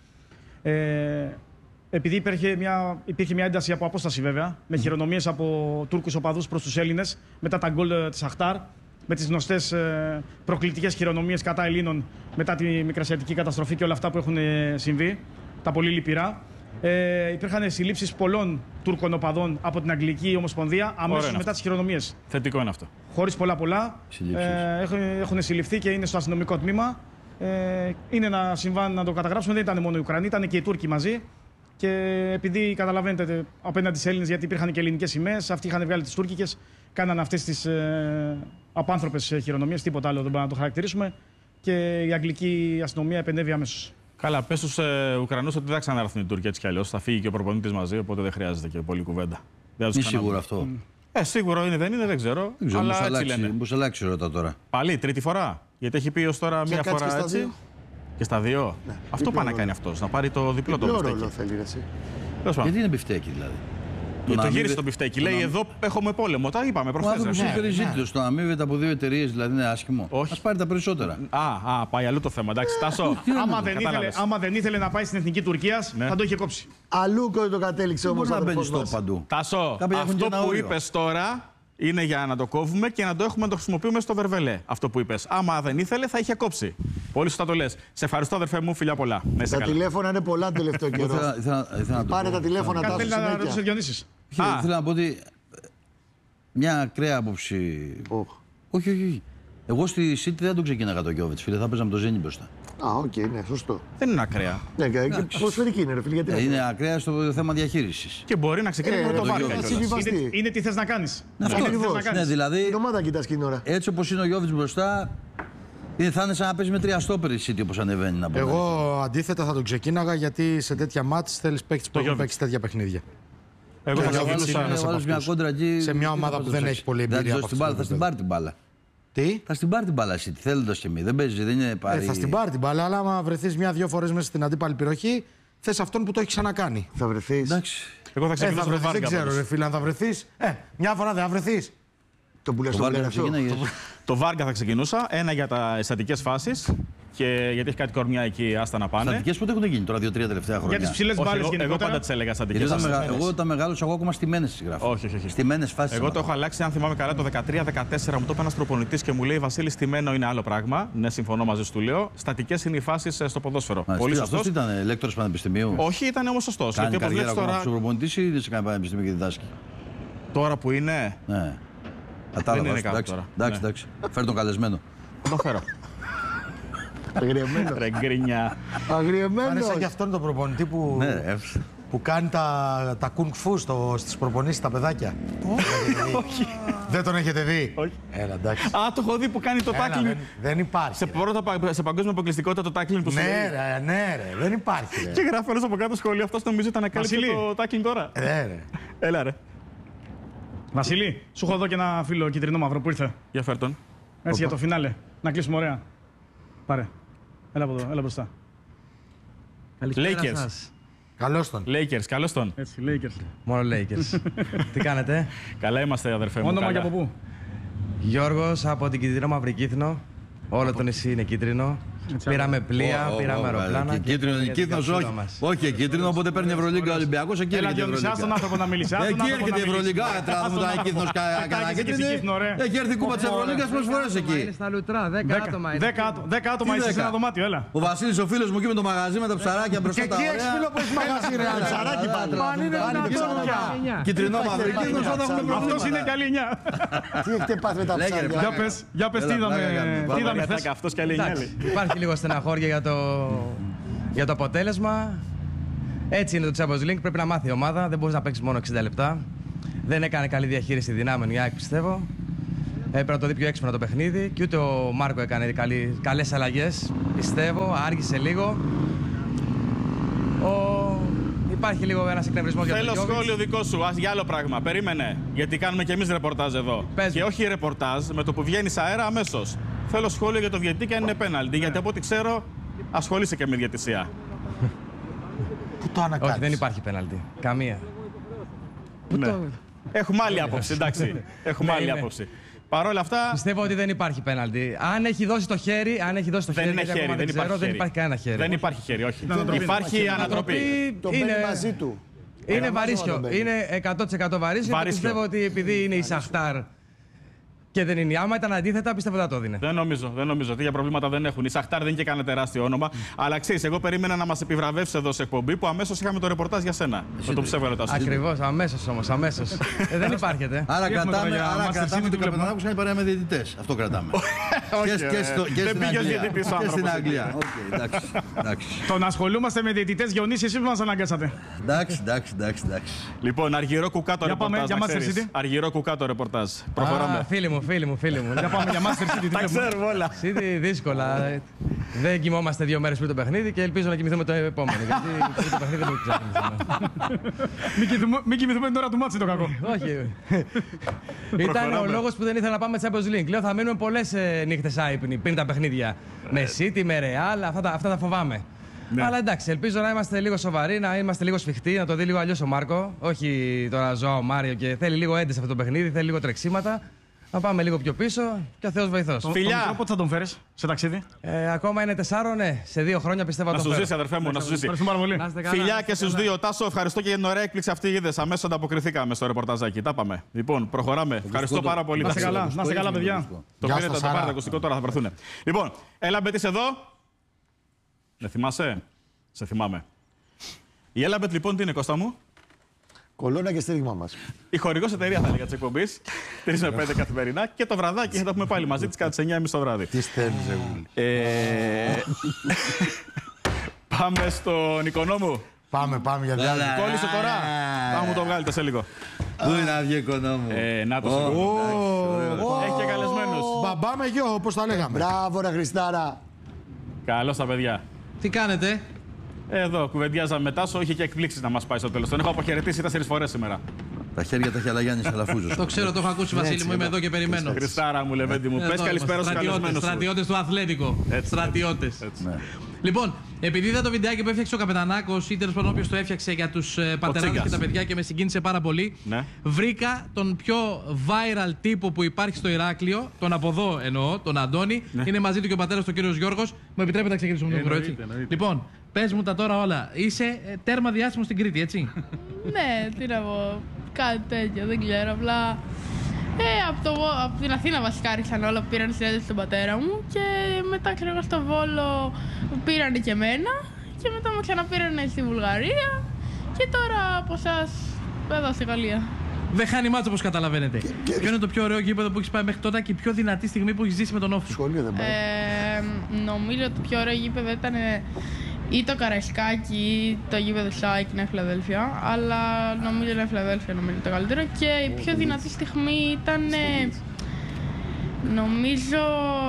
A: Επειδή υπήρχε μια ένταση από απόσταση βέβαια, με χειρονομίες από Τούρκους οπαδούς προς τους Έλληνες, μετά τα γκολ της Αχτάρ, με τις γνωστές προκλητικές χειρονομίες κατά Ελλήνων μετά τη μικρασιατική καταστροφή και όλα αυτά που έχουν συμβεί, τα πολύ λυπηρά. Υπήρχαν συλλήψεις πολλών Τούρκων οπαδών από την Αγγλική Ομοσπονδία αμέσως μετά τις χειρονομίες.
D: Θετικό είναι αυτό.
A: Χωρίς πολλά. Έχουν συλληφθεί και είναι στο αστυνομικό τμήμα. Είναι ένα συμβάν να το καταγράψουμε. Δεν ήταν μόνο οι Ουκρανοί, ήταν και οι Τούρκοι μαζί. Και επειδή καταλαβαίνετε απέναντι στις Έλληνες, γιατί υπήρχαν και ελληνικές σημαίες, αυτοί είχαν βγάλει τις τουρκικές, κάνανε αυτές τις απάνθρωπες χειρονομίες. Τίποτα άλλο δεν μπορούμε να το χαρακτηρίσουμε. Και η αγγλική αστυνομία επενέβη αμέσως.
D: Καλά, πες στους Ουκρανούς ότι δεν θα ξανάρθουν οι Τούρκοι έτσι κι αλλιώς. Θα φύγει και ο προπονητής μαζί, οπότε δεν χρειάζεται και πολλή κουβέντα.
E: Είναι σίγουρο αυτό.
D: Σίγουρο είναι, δεν είναι, δεν ξέρω. Αλλά έτσι λένε.
E: Πώς αλλάξει ρώτα τώρα.
D: Πάλι, τρίτη φορά. Γιατί έχει πει ως τώρα μία φορά έτσι. Και στα δύο.
C: Ναι,
D: αυτό πάει να κάνει αυτός, να πάρει το διπλό το μπιφτέκι.
C: Ρόλο θέλει, εσύ.
E: Γιατί είναι μπιφτέκι δηλαδή.
D: Το γύρισε το μπιφτέκι. Λέει εδώ έχουμε πόλεμο. Τα είπαμε προχθές.
E: Ο άνθρωπος έφερε ζήτητος. Το να αμείβεται από δύο εταιρείες δηλαδή είναι άσχημο. Ας πάρει τα περισσότερα.
D: Πάει αλλού το θέμα. Εντάξει, Τάσο.
A: Άμα δεν ήθελε να πάει στην εθνική Τουρκίας, θα το είχε κόψει.
C: Αλλού το κατέληξε όμως.
E: Μπορεί να μπαίνει στο παντού.
D: Τάσο, αυτό που είπες τώρα είναι για να το κόβουμε και να το έχουμε να το χρησιμοποιούμε στο Βερβελέ. Αυτό που είπες. Άμα δεν ήθελε, θα είχε κόψει. Πολύ σωστά το λες. Σε ευχαριστώ, αδερφέ μου, φιλιά πολλά.
C: Τα τηλέφωνα είναι πολλά το τελευταίο καιρό. Πάρε τα τηλέφωνα, τα
A: θέλει να ρωτήσει ο Διονύσης.
E: Θέλω να πω ότι μια ακραία άποψη. Όχι. Εγώ στη City δεν τον ξεκίναγα το Γιώβετς, φίλε. Θα παίζα με το Ζένι μπροστά.
C: Οκ, ναι, σωστό.
D: Δεν είναι ακραία.
C: Ναι, και ποδοσφαιρική είναι, ρε φίλε. Γιατί
E: είναι ακραία στο θέμα διαχείρισης.
D: Και μπορεί να ξεκινήσει με το Βάρκα.
A: Είναι τι θες να κάνεις.
E: Αυτό ακριβώς. Ναι, δηλαδή.
C: Την ομάδα κοιτάς εκείνη ώρα.
E: Έτσι όπως είναι ο Γιώβετς μπροστά, θα είναι σαν να παίζει με 3 στόπερ η City όπως ανεβαίνει. Να πω.
B: Εγώ αντίθετα θα τον ξεκίναγα γιατί σε τέτοια μάτς θέλεις παίκτες που έχουν παίξει τέτοια παιχνίδια.
D: Εγώ θα
E: βάλω μια κόντρα εκεί.
B: Σε μια ομάδα που δεν έχει πολύ εμπειρία.
E: Θα στην πάρει την μπάλα.
B: Τι?
E: Θα στην πάρει την μπάλα City, θέλοντας και μη. Δεν παίζει, δεν είναι πάρει.
B: Θα στην πάρει την μπάλα, αλλά άμα βρεθείς μια-δυο φορές μέσα στην αντίπαλη περιοχή, θες αυτόν που το έχει ξανακάνει.
C: Θα βρεθείς.
E: Εντάξει.
D: Εγώ θα ξεκινήσω με Βάρκα.
B: Δεν ξέρω, ρε φίλε, αν θα βρεθείς. Μια φορά δεν θα βρεθείς.
C: Το που λες το Βάρκα.
D: Το Βάρκα θα ξεκινούσα. Ένα για τα αισθητικές φάσεις. Και γιατί έχει κάτι κορμιά εκεί, άστα να πάνε.
E: Στατικές πότε έχουν γίνει τώρα, 2-3 τελευταία χρόνια.
A: Για τις ψηλές μπάλες γενικότερα.
D: Εγώ πάντα τις έλεγα στατικές.
E: Εγώ όταν μεγάλωσα, εγώ ακόμα στιμένες τις γράφω.
D: Όχι.
E: Στιμένες φάσεις.
D: Εγώ το έχω αλλάξει, αν θυμάμαι καλά, το 13-14 μου το είπε ένας προπονητής και μου λέει: Βασίλη, στιμένο είναι άλλο πράγμα. Ναι, συμφωνώ μαζί σου, του λέω. Στατικές είναι οι φάσεις στο ποδόσφαιρο.
E: Πολύ σωστό. Αυτό ήταν λέκτορας πανεπιστημίου.
D: Όχι, ήταν όμως σωστός.
E: Κάνει καριέρα ακόμα στους προπονητής ή δεν σε κάνει πανεπιστημίο και διδάσκει.
D: Τώρα που είναι.
E: Ναι. Κατάλαβα. Εντάξει. Φέρ τον καλεσμένο.
D: Το φέρω.
C: Αγριεμένο.
D: Ρε γκρινιά.
C: Αγριεμένο.
B: Άρεσε και αυτόν τον προπονητή που κάνει τα κουνγκ φου στις προπονήσεις στα παιδάκια.
D: Όχι.
B: Δεν τον έχετε δει?
D: Όχι.
B: Έλα, εντάξει.
D: Α, το έχω δει που κάνει το tackling.
B: Δεν υπάρχει.
D: Σε παγκόσμια αποκλειστικότητα το tackling που σου λέει.
B: Ναι, ρε, δεν υπάρχει.
D: Και γράφει όλος από κάτω σχόλιο. Αυτός νομίζω ήταν να κάλυψε το tackling τώρα.
B: Ρε.
D: Έλα ρε.
A: Βασίλη, σου έχω εδώ και ένα φίλο κυτρινό μαύρο που ήρθε.
D: Για φέρ τον.
A: Έτσι για το φινάλε. Να κλείσουμε ωραία. Πάρε. Έλα από εδώ, έλα μπροστά.
F: Καλησπέρα
D: Lakers.
F: σας.
B: Καλώς τον.
D: Lakers, καλώς τον.
A: Έτσι, Lakers.
F: Μόνο Lakers. Τι κάνετε?
D: Καλά είμαστε, αδερφέ μου.
A: Όνομα και
D: καλά.
A: από πού?
F: Γιώργος από την Κιτρινό Μαυρικίθνο. Όλο το νησί είναι κίτρινο. Πήραμε πλοία, πήραμε αεροπλάνα.
E: Κίτρινος όχι. Όχι, κίτρινο, οπότε παίρνει Ευρωλίγκα Ολυμπιακός. Εκεί
A: Έλα,
E: έρχεται η
A: Διονύση, άσε τον
E: Ευρωλίγκα.
A: άνθρωπο να μιλήσει.
E: Εκεί έρχεται η Ευρωλίγκα. Τράβουμε τον Ακίθνος κανένα κίτρινο. Έχει έρθει η κούπα της Ευρωλίγκας πολλές φορές
F: Είναι
E: εκεί.
F: στα λουτρά, 10 άτομα είναι.
A: 10 άτομα
E: Τι
A: είσαι σε
E: 10?
A: ένα δωμάτιο, έλα.
E: Ο Βασίλης ο φίλος μου εκεί με το μαγαζί με τα ψαράκια μπροστά
B: Και
E: τα
B: εκεί έχεις φίλο
E: ωραία.
B: που έχει μαγαζί, ρε.
C: Ψαράκι πάντα.
B: Αν είναι δυνατόν πια.
E: Κίτρινο μαύρη, κίτρινο θα έχουμε
A: Αυτός
E: προβλήματα.
A: είναι καλή 9.
C: Τι έχετε πάθει με τα
E: Λέγε, ρε,
C: ψάρια.
A: Για πες, τι
E: Έλα,
A: είδαμε
E: πλάκα κάνουμε.
A: τι είδαμε
D: Μετά
A: χθες.
D: και αυτός και άλλη
F: Εντάξει, υπάρχει λίγο στεναχώρια για το αποτέλεσμα. Έτσι είναι το Champions League. Πρέπει να μάθει η ομάδα. Δεν μπορεί να παίξει μόνο 60 λεπτά. Δεν έκανε καλή διαχείριση δυνάμεων η ΑΕΚ, πιστεύω. Έπρεπε να το δει πιο έξυπνα το παιχνίδι. Και ούτε ο Μάρκο έκανε καλές αλλαγές. Πιστεύω, άργησε λίγο. Υπάρχει λίγο ένας εκνευρισμός για τον
D: Θέλω
F: Γιώβιτς.
D: σχόλιο δικό σου, για άλλο πράγμα. Περίμενε. Γιατί κάνουμε και εμείς ρεπορτάζ εδώ.
F: Πες
D: Και
F: μου.
D: όχι ρεπορτάζ με το που βγαίνει αέρα αμέσως. Θέλω σχόλιο για το διαιτητή και αν είναι πέναλτι. Γιατί από ό,τι ξέρω ασχολείσαι και με διαιτησία.
B: Πού το ανακάλυψε.
F: Όχι, δεν υπάρχει πέναλτι. Καμία.
D: Ναι. Έχουμε άλλη άποψη, εντάξει. Έχουμε άλλη
F: είναι.
D: άποψη. Παρ' όλα αυτά,
F: Πιστεύω ότι δεν υπάρχει πέναλτι. Αν έχει δώσει το χέρι,
D: δεν είναι
F: γιατί
D: χέρι.
F: ακόμα
D: Δεν
F: ξέρω,
D: υπάρχει
F: δεν υπάρχει κανένα χέρι.
D: Δεν υπάρχει χέρι, όχι.
A: ανατροπή.
D: Υπάρχει ανατροπή.
C: Το παίρνει μαζί του.
F: Είναι
C: Ένα
F: βαρύσιο.
C: μάζεμα τον παίρνει.
F: Είναι 100% βαρύσιο. Και
D: Βαρύσιο.
F: πιστεύω ότι επειδή είναι η Σαχτάρ και δεν είναι η Άμα, ήταν αντίθετα, πιστεύω ότι θα το δίνε.
D: Δεν νομίζω. Τέτοια προβλήματα δεν έχουν. Η Σαχτάρ δεν είναι και κανένα τεράστιο όνομα. Αλλά ξέρεις, εγώ περίμενα να μας επιβραβεύσει εδώ σε εκπομπή που αμέσως είχαμε το ρεπορτάζ για σένα. Με το ψεύγαλε τα σωστά.
F: Ακριβώς, αμέσως όμως, αμέσως. Δεν υπάρχεται.
E: Άρα
A: Τι έχουμε τώρα
E: κρατάμε,
A: για
E: άρα
A: Master
E: κρατάμε
A: City
E: τον
A: που βλέπουμε.
E: Καπετανάκο σαν παρέα με διαιτητές. Αυτό κρατάμε. Και
D: δεν
E: στην
D: πήγε ως
E: Αγγλία.
D: διαιτητής ο
E: Και στην
D: άνθρωπος.
E: Αγγλία. Οκ, εντάξει.
A: Το να ασχολούμαστε με διαιτητές, Διονύση, εσείς που μας αναγκάσατε.
E: Εντάξει.
D: Λοιπόν, αργυρό κουκά το
A: Για πάμε,
D: ρεπορτάζ.
A: για
D: να
A: Master
D: ξέρεις.
A: City.
D: Αργυρό κουκά το ρεπορτάζ. Προχωράμε.
F: Φίλοι μου.
A: Για πάμε για Master City. τι
D: Τα
A: βλέπουμε.
D: ξέρουμε όλα.
F: City δύσκολα. Δεν κοιμόμαστε 2 μέρες πριν το παιχνίδι και ελπίζω να κοιμηθούμε το επόμενο. Γιατί πριν το παιχνίδι δεν ξάχνουμε.
A: Μην κοιμηθούμε την ώρα του μάτση το κακό.
F: Όχι. Ήταν ο λόγος που δεν ήθελα να πάμε Champions League. Λέω θα μείνουμε πολλές νύχτες άϊπνοι πριν τα παιχνίδια. Με City, με Real, αυτά τα φοβάμαι.
D: Ναι.
F: Αλλά εντάξει, ελπίζω να είμαστε λίγο σοβαροί, να είμαστε λίγο σφιχτοί, να το δει λίγο αλλιώς ο Μάρκο. Όχι τώρα Ζωάο Μάριο και θέλει λίγο ένταση αυτό το παιχνίδι, θέλει λίγο τρεξίματα. Να πάμε λίγο πιο πίσω και ο Θεός βοηθός.
D: Φιλιά.
A: Το μικρό πότε θα τον φέρεις σε ταξίδι.
F: Ακόμα είναι 4, ναι. Σε 2 χρόνια πιστεύω
D: Να
F: θα
D: σου
F: το
D: ζήσει,
F: φέρω.
D: αδερφέ μου, να σου ζήσει.
A: Ευχαριστούμε πάρα πολύ.
F: Να είστε καλά,
D: Φιλιά
F: να
D: και
F: είστε
D: στους
F: καλά.
D: δύο. Τάσο, ευχαριστώ και για την ωραία έκπληξη αυτή. Είδες, αμέσως ανταποκριθήκαμε στο ρεπορταζάκι. Τα πάμε. Λοιπόν, προχωράμε. Ευχαριστώ πάρα πολύ.
A: Να είστε καλά, να είστε καλά, παιδιά.
D: Το
B: Γεια
D: πήρετε,
B: σας,
D: το πάρετε
B: Σάρα.
D: ακουστικό, τώρα θα βρεθούν. Λοιπόν, έλα Μπετής εδώ. Δεν θυμάσαι? Σε θυμάμαι. Η Έλαμπετ λοιπόν τι είναι, Κώστα μου?
C: Κολόνα και στήριγμα μας.
D: Η χορηγός εταιρεία θα έλεγα της εκπομπής. 3 με 5 καθημερινά και το βραδάκι θα τα πούμε πάλι μαζί της κατά τις 9.30 το βράδυ.
B: Τι στέλνεις, Ζεγούλη.
D: Πάμε στον οικονόμου.
B: Πάμε για διάλειμμα.
D: Κόλλησε τώρα. Θα μου το βγάλετε σε λίγο.
E: Πού είναι να βγει οικονόμου.
D: Να το Έχει και καλεσμένους.
B: Μπαμπά με γιο, όπως τα λέγαμε.
C: Μπράβο, ρε Χριστάρα.
D: Καλώς τα παιδιά.
G: Τι κάνετε?
D: Εδώ κουβεντιάζαμε μετά, είχε και εκπλήξεις να μας πάει στο τέλος. Τον έχω αποχαιρετήσει 4 φορές σήμερα.
E: Τα χέρια τα έχει Αλαγιάννης Αλαφούζος.
G: Το ξέρω, το έχω ακούσει, Βασίλη μου. Είμαι εδώ και περιμένω.
D: Χριστάρα μου, Λεβέντη μου. Πες καλησπέρα στους καλεσμένους σου.
G: Στρατιώτες του Αθλέτικο. Στρατιώτες. Λοιπόν, επειδή είδα το βιντεάκι που έφτιαξε ο Καπετανάκος ή τέλος πάντων όποιος το έφτιαξε για τους πατεράδες
D: Τσίγκας.
G: και τα παιδιά και με συγκίνησε πάρα πολύ,
D: Ναι.
G: βρήκα τον πιο viral τύπο που υπάρχει στο Ηράκλειο, τον από εδώ εννοώ, τον Αντώνη. Είναι μαζί του και ο πατέρας του, ο κύριος Γιώργος. Μου επιτρέπετε να ξεκινήσουμε τον πρώτο, έτσι. Λοιπόν, πες μου τα τώρα όλα. Είσαι τέρμα διάσημος στην Κρήτη, έτσι.
H: Ναι, τι να πω, κάτι τέτοιο, δεν ξέρω, απλά από την Αθήνα βασικά άρχισαν όλα που πήραν συνέντευξη στον πατέρα μου και μετά ξέρω εγώ στο Βόλο πήρανε και εμένα και μετά με ξαναπήρανε στη Βουλγαρία και τώρα από εσάς εδώ στη Γαλλία.
G: Δεν χάνει μάτσο όπως καταλαβαίνετε. Ποιο είναι το πιο ωραίο γήπεδο που έχεις πάει μέχρι τώρα και η πιο δυνατή στιγμή που έχεις ζήσει με τον Όφη?
C: Σχολείο δεν πάει.
H: Νομίζω ότι το πιο ωραίο γήπεδο ήταν ή το Καραϊσκάκι ή το γήπεδο ΣΑΙΚ Νέα Φιλαδέλφια, αλλά νομίζω Νέα Φιλαδέλφια νομίζω το καλύτερο και η πιο δυνατή στιγμή ήταν νομίζω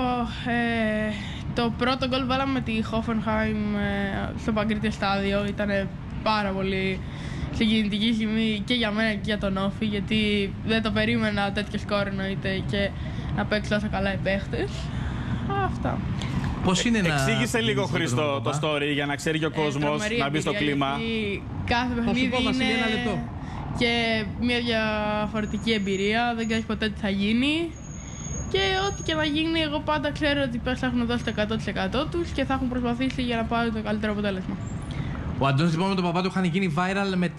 H: το πρώτο γκολ βάλαμε με τη Hoffenheim στο Παγκρίτιο στάδιο. Ήταν πάρα πολύ συγκινητική στιγμή και για μένα και για τον Όφη, γιατί δεν το περίμενα τέτοιο σκόρ εννοείται και να παίξει τόσο καλά οι παίχτες. Αυτά.
G: Πώς είναι να.
D: Εξήγησε λίγο, Χρήστο, το story για να ξέρει και ο κόσμος, να μπει στο κλίμα.
H: Κάθε παιχνίδι
G: Βασίλη,
H: είναι
G: ένα λεπτό.
H: και μια διαφορετική εμπειρία, δεν ξέρεις ποτέ τι θα γίνει. Και ό,τι και να γίνει, εγώ πάντα ξέρω ότι θα έχουν δώσει το 100% τους και θα έχουν προσπαθήσει για να πάρουν το καλύτερο αποτέλεσμα.
G: Ο Αντώνης λοιπόν με τον παπά του είχαν γίνει viral με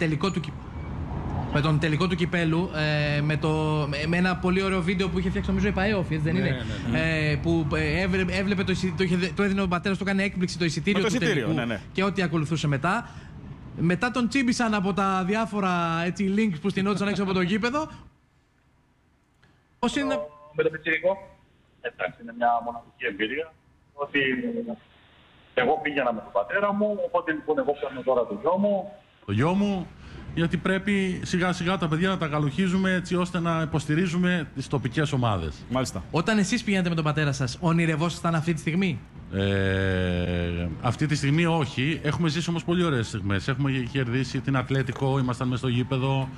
G: τον τελικό του κυπέλου, με ένα πολύ ωραίο βίντεο που είχε φτιάξει νομίζω η ΠαΕ-Όφη, δεν είναι. Που έβλεπε το έδινε ο πατέρας του, έκανε έκπληξη το εισιτήριο του τελικού και ό,τι ακολουθούσε μετά. Μετά τον τσίμπησαν από τα διάφορα έτσι, links που στηνόντουσαν έξω από το γήπεδο. Πώς είναι.
I: Με το πιτσιρικό. Εντάξει, είναι μια μοναδική εμπειρία. Ότι εγώ πήγαινα με τον πατέρα μου, οπότε λοιπόν εγώ πιάνω τώρα το γιο μου.
J: Το γιο μου, γιατί πρέπει σιγά σιγά τα παιδιά να τα καλοχίζουμε έτσι ώστε να υποστηρίζουμε τις τοπικές ομάδες.
D: Μάλιστα.
G: Όταν εσείς πηγαίνετε με τον πατέρα σας, ονειρευόσασταν αυτή τη στιγμή?
J: Αυτή τη στιγμή όχι. Έχουμε ζήσει όμως πολύ ωραίες στιγμές. Έχουμε κερδίσει την Ατλέτικο, ήμασταν μες στο γήπεδο.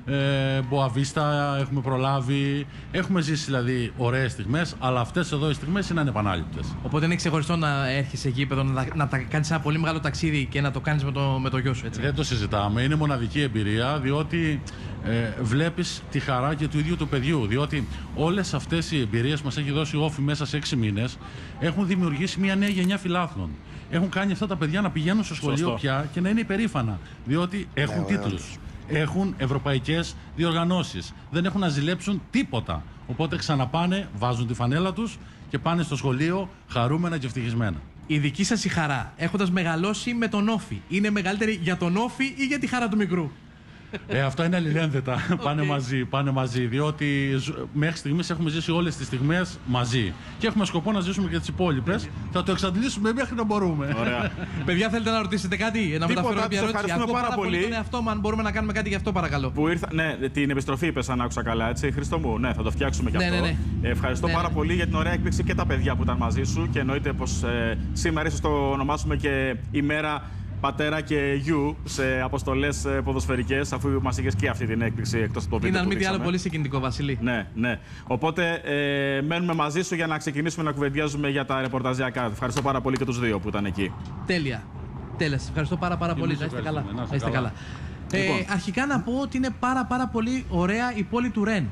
J: Μποαβίστα έχουμε προλάβει. Έχουμε ζήσει δηλαδή ωραίες στιγμές, αλλά αυτές εδώ οι στιγμές είναι ανεπανάληπτες.
G: Οπότε είναι ξεχωριστό να έρχεσαι σε γήπεδο, να κάνεις ένα πολύ μεγάλο ταξίδι και να το κάνεις με το γιο σου, έτσι.
J: Δεν το συζητάμε. Είναι μοναδική εμπειρία, διότι βλέπεις τη χαρά και του ίδιου του παιδιού. Διότι όλες αυτές οι εμπειρίες που μας έχει δώσει η Όφη μέσα σε 6 μήνες έχουν δημιουργήσει μια νέα γενιά φιλάθλων. Έχουν κάνει αυτά τα παιδιά να πηγαίνουν στο σχολείο πια και να είναι υπερήφανα. Διότι έχουν τίτλους. Έχουν ευρωπαϊκές διοργανώσεις. Δεν έχουν να ζηλέψουν τίποτα. Οπότε ξαναπάνε, βάζουν τη φανέλα τους και πάνε στο σχολείο χαρούμενα και ευτυχισμένα.
G: Η δική σας η χαρά, έχοντας μεγαλώσει με τον Όφη, είναι μεγαλύτερη για τον Όφη ή για τη χαρά του μικρού?
J: Αυτά είναι αλληλένδετα. Πάνε μαζί. Διότι μέχρι στιγμής έχουμε ζήσει όλες τις στιγμές μαζί. Και έχουμε σκοπό να ζήσουμε και τις υπόλοιπες. Θα το εξαντλήσουμε μέχρι να μπορούμε.
D: Ωραία.
G: Παιδιά, θέλετε να ρωτήσετε κάτι? Να μεταφέρω κάποια ερώτηση? Ακούω πάρα πολύ τον εαυτό μου, αν μπορούμε να κάνουμε κάτι γι' αυτό, παρακαλώ.
D: Ναι, την επιστροφή είπες, αν άκουσα καλά, έτσι. Χρήστο μου, ναι, θα το φτιάξουμε κι αυτό.
G: Ναι.
D: Ευχαριστώ πάρα πολύ για την ωραία έκπληξη και τα παιδιά που ήταν μαζί σου. Και εννοείται πως σήμερα ίσως το ονομάσουμε και ημέρα πατέρα και γιου σε αποστολές ποδοσφαιρικές, αφού μας είχες και αυτή την έκπληξη εκτός από το βίντεο.
G: Είναι αν μη τι άλλο πολύ συγκινητικό, Βασίλη.
D: Ναι. Οπότε μένουμε μαζί σου για να ξεκινήσουμε να κουβεντιάζουμε για τα ρεπορταζιακά. Ευχαριστώ πάρα πολύ και τους δύο που ήταν εκεί.
G: Τέλεια. Ευχαριστώ πάρα πολύ. Να είστε καλά. Αρχικά να πω ότι είναι πάρα πολύ ωραία η πόλη του Ρεν.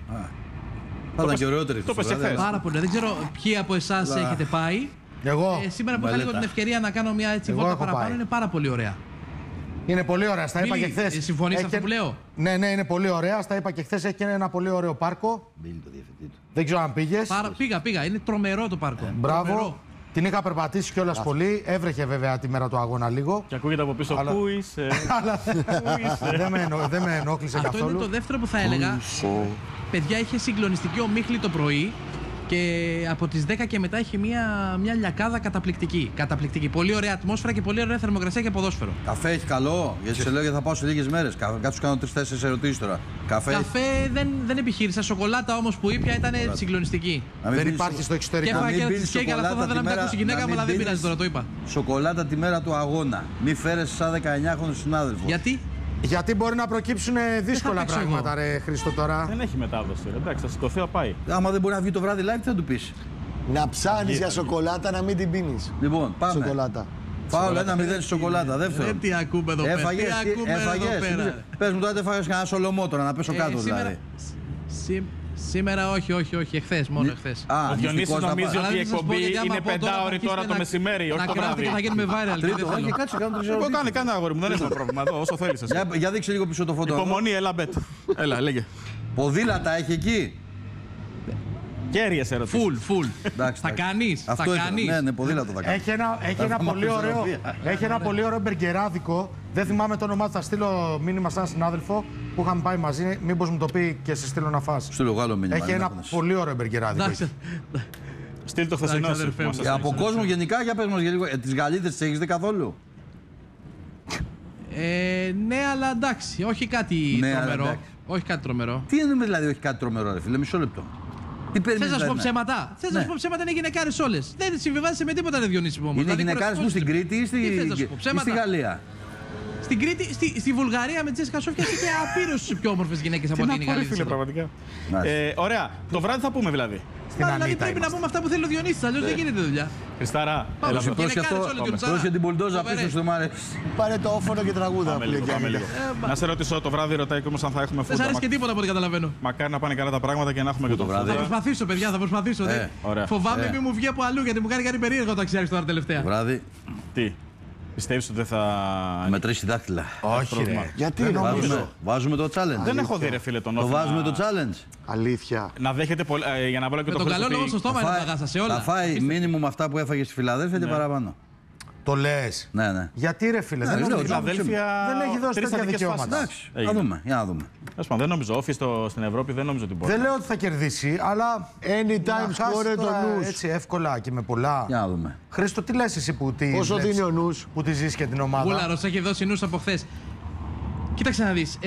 E: Θα ήταν και ωραιότερη.
D: Το πες εχθές.
G: Πάρα πολύ. Δεν ξέρω ποιοι από εσάς έχετε πάει.
B: Εγώ.
G: Σήμερα που είχα λίγο την ευκαιρία να κάνω μια έτσι βόλτα παραπάνω, είναι πάρα πολύ ωραία.
B: Είναι πολύ ωραία. Στα είπα και χθες.
G: Συμφωνείς αυτό που λέω?
B: Ναι, είναι πολύ ωραία. Στα είπα και χθες. Έχει και ένα πολύ ωραίο πάρκο. Δεν ξέρω αν πήγες.
G: Πήγα. Είναι τρομερό το πάρκο.
B: Μπράβο.
G: Τρομερό.
B: Την είχα περπατήσει κιόλας πολύ. Έβρεχε βέβαια τη μέρα του αγώνα λίγο.
D: Και ακούγεται από πίσω πού είσαι.
B: Δεν με ενόχλησε καθόλου.
G: Αυτό είναι το δεύτερο που θα έλεγα. Παιδιά, είχε συγκλονιστική ομίχλη το πρωί. Και από τις 10 και μετά έχει μια λιακάδα καταπληκτική. Πολύ ωραία ατμόσφαιρα και πολύ ωραία θερμοκρασία και ποδόσφαιρο.
E: Καφέ έχει καλό, γιατί σε λέω γιατί θα πάω σε λίγες μέρες. Κάτσε κάνω 3-4 ερωτήσεις τώρα. Καφέ
G: δεν επιχείρησα. Σοκολάτα όμως που ήπια ήταν συγκλονιστική.
B: Δεν υπάρχει στο εξωτερικό.
G: Και έφαγα και ένα cheesecake, αλλά αυτό θα ήθελα να μην ακούσει η γυναίκα μου, αλλά δεν πειράζει τώρα, το είπα.
E: Σοκολάτα τη μέρα του αγώνα. Μη φέρεσαι σαν 19χρονο συνάδελφο.
B: Γιατί μπορεί να προκύψουν δύσκολα πράγματα, ρε Χρήστο, τώρα.
D: Δεν έχει μετάδοση. Εντάξει, θα σηκωθεί, θα πάει.
E: Άμα δεν μπορεί να βγει το βράδυ live, τι θα του πεις?
C: Να ψάνεις για σοκολάτα, να μην την πίνεις.
E: Λοιπόν, πάμε.
C: Σοκολάτα.
E: Φάουλ 1-0 στη σοκολάτα. Δεύτερο.
G: Τι ακούμε εδώ πέρα.
E: Έφαγες. Πες μου τώρα, έφαγες κανένα σολομότορα να πέσω κάτω δηλαδή.
G: Σήμερα όχι, εχθές, μόνο εχθές.
D: Ο Διονύσης νομίζει ότι η εκπομπή είναι 5ώρη τώρα το μεσημέρι, όχι το βράδυ.
G: Να γίνουμε viral.
E: Όχι, κάτσε, κάνω 3 ώρες.
D: Κάνε αγόρι μου, δεν έχουμε πρόβλημα εδώ, όσο θέλεις εσύ.
E: Για δείξε λίγο πίσω το φωτό.
D: Υπομονή, έλα μπέτ. Έλα, λέγε.
E: Ποδήλατα έχει εκεί.
D: Κέρυες ερωτήσεις.
G: Φουλ. Θα κάνεις.
E: Ναι, ποδήλατο θα κάνει.
B: Έχει ένα πολύ ωραίο μπεργκεράδικο. Δεν θυμάμαι το όνομά του. Θα στείλω μήνυμα σαν συνάδελφο που είχαμε πάει μαζί. Μήπως μου το πει και σε στείλω να φας. Έχει ένα πολύ ωραίο μπεργκεράδικο.
D: Στείλ το χθεσινό σου.
E: Από κόσμο γενικά, για πες μας λίγο. Τις γαλίτες τις έχεις δει καθόλου?
G: Ναι, αλλά εντάξει, όχι κάτι τρομερό. Όχι κάτι τρομερό.
E: Τι εννοούμε δηλαδή, όχι κάτι τρομερό, ρε φίλε, μισό λεπτό.
G: Θες να σου πω ψέματα? Θες να σου πω ψέματα? Είναι γυναικάρες όλες. Δεν συμβιβάζεσαι με τίποτα, ρε Διονύση μου.
E: Είναι γυναικάρες που στην Κρήτη ή στη Γαλλία?
G: Στην Κρήτη, στη Βουλγαρία με τη Τζέσικα Σόφια είχε απείρως πιο όμορφες γυναίκες από ό,τι είναι οι Γαλλίδες.
D: Πραγματικά. Ωραία. Το βράδυ θα πούμε δηλαδή.
G: Δηλαδή πρέπει να πούμε αυτά που θέλει ο Διονύσης, αλλιώς δεν γίνεται δουλειά.
D: Χριστάρα,
E: πρόσχε την Μπουλντόζα πίσω στο Μάρε.
C: Πάρε το όφωνο και τραγούδα.
D: Να σε ρωτήσω, το βράδυ ρωτάει όμως αν θα έχουμε φούτα.
G: Δεν σ' αρέσει και τίποτα από ό,τι καταλαβαίνω.
D: Μακάρι να πάνε καλά τα πράγματα και να έχουμε και το βράδυ.
G: Θα προσπαθήσω, παιδιά, θα προσπαθήσω. Φοβάμαι μην μου βγει από αλλού γιατί μου κάνει κάτι περίεργο το ταξιάρι τώρα τελευταία.
E: Βράδυ.
D: Τι. Πιστεύεις ότι δεν θα.
E: Μετρήσει δάχτυλα.
C: Όχι, ρε. Γιατί
E: βάζουμε το challenge.
D: Δεν έχω δει, ρε φίλε, τον Όφη.
E: Το βάζουμε το challenge.
C: Αλήθεια.
D: Να δέχεται για να βάλω και
G: με
D: το
G: τον καλό λόγο στο στόμα είναι παγάσα σε όλα.
E: Θα φάει μήνυμουμ αυτά που έφαγε στη Φιλαδέλφια και παραπάνω.
B: Το λες.
E: Ναι.
B: Γιατί ρε φίλε, δεν έχει δώσει τέτοια δικαιώματα.
E: Εντάξει, να δούμε.
D: Δεν νομίζω. Όφη στην Ευρώπη δεν νομίζω ότι μπορεί.
B: Δεν λέω ότι θα κερδίσει, αλλά
C: anytime score το νους.
B: Έτσι εύκολα και με πολλά.
E: Για να δούμε.
B: Χρήστο, τι λες εσύ που τη
C: πόσο δίνει ο νους,
B: που τη ζεις και την ομάδα.
G: Βούλαρος έχει δώσει νους από χθες. Κοίταξε να δεις.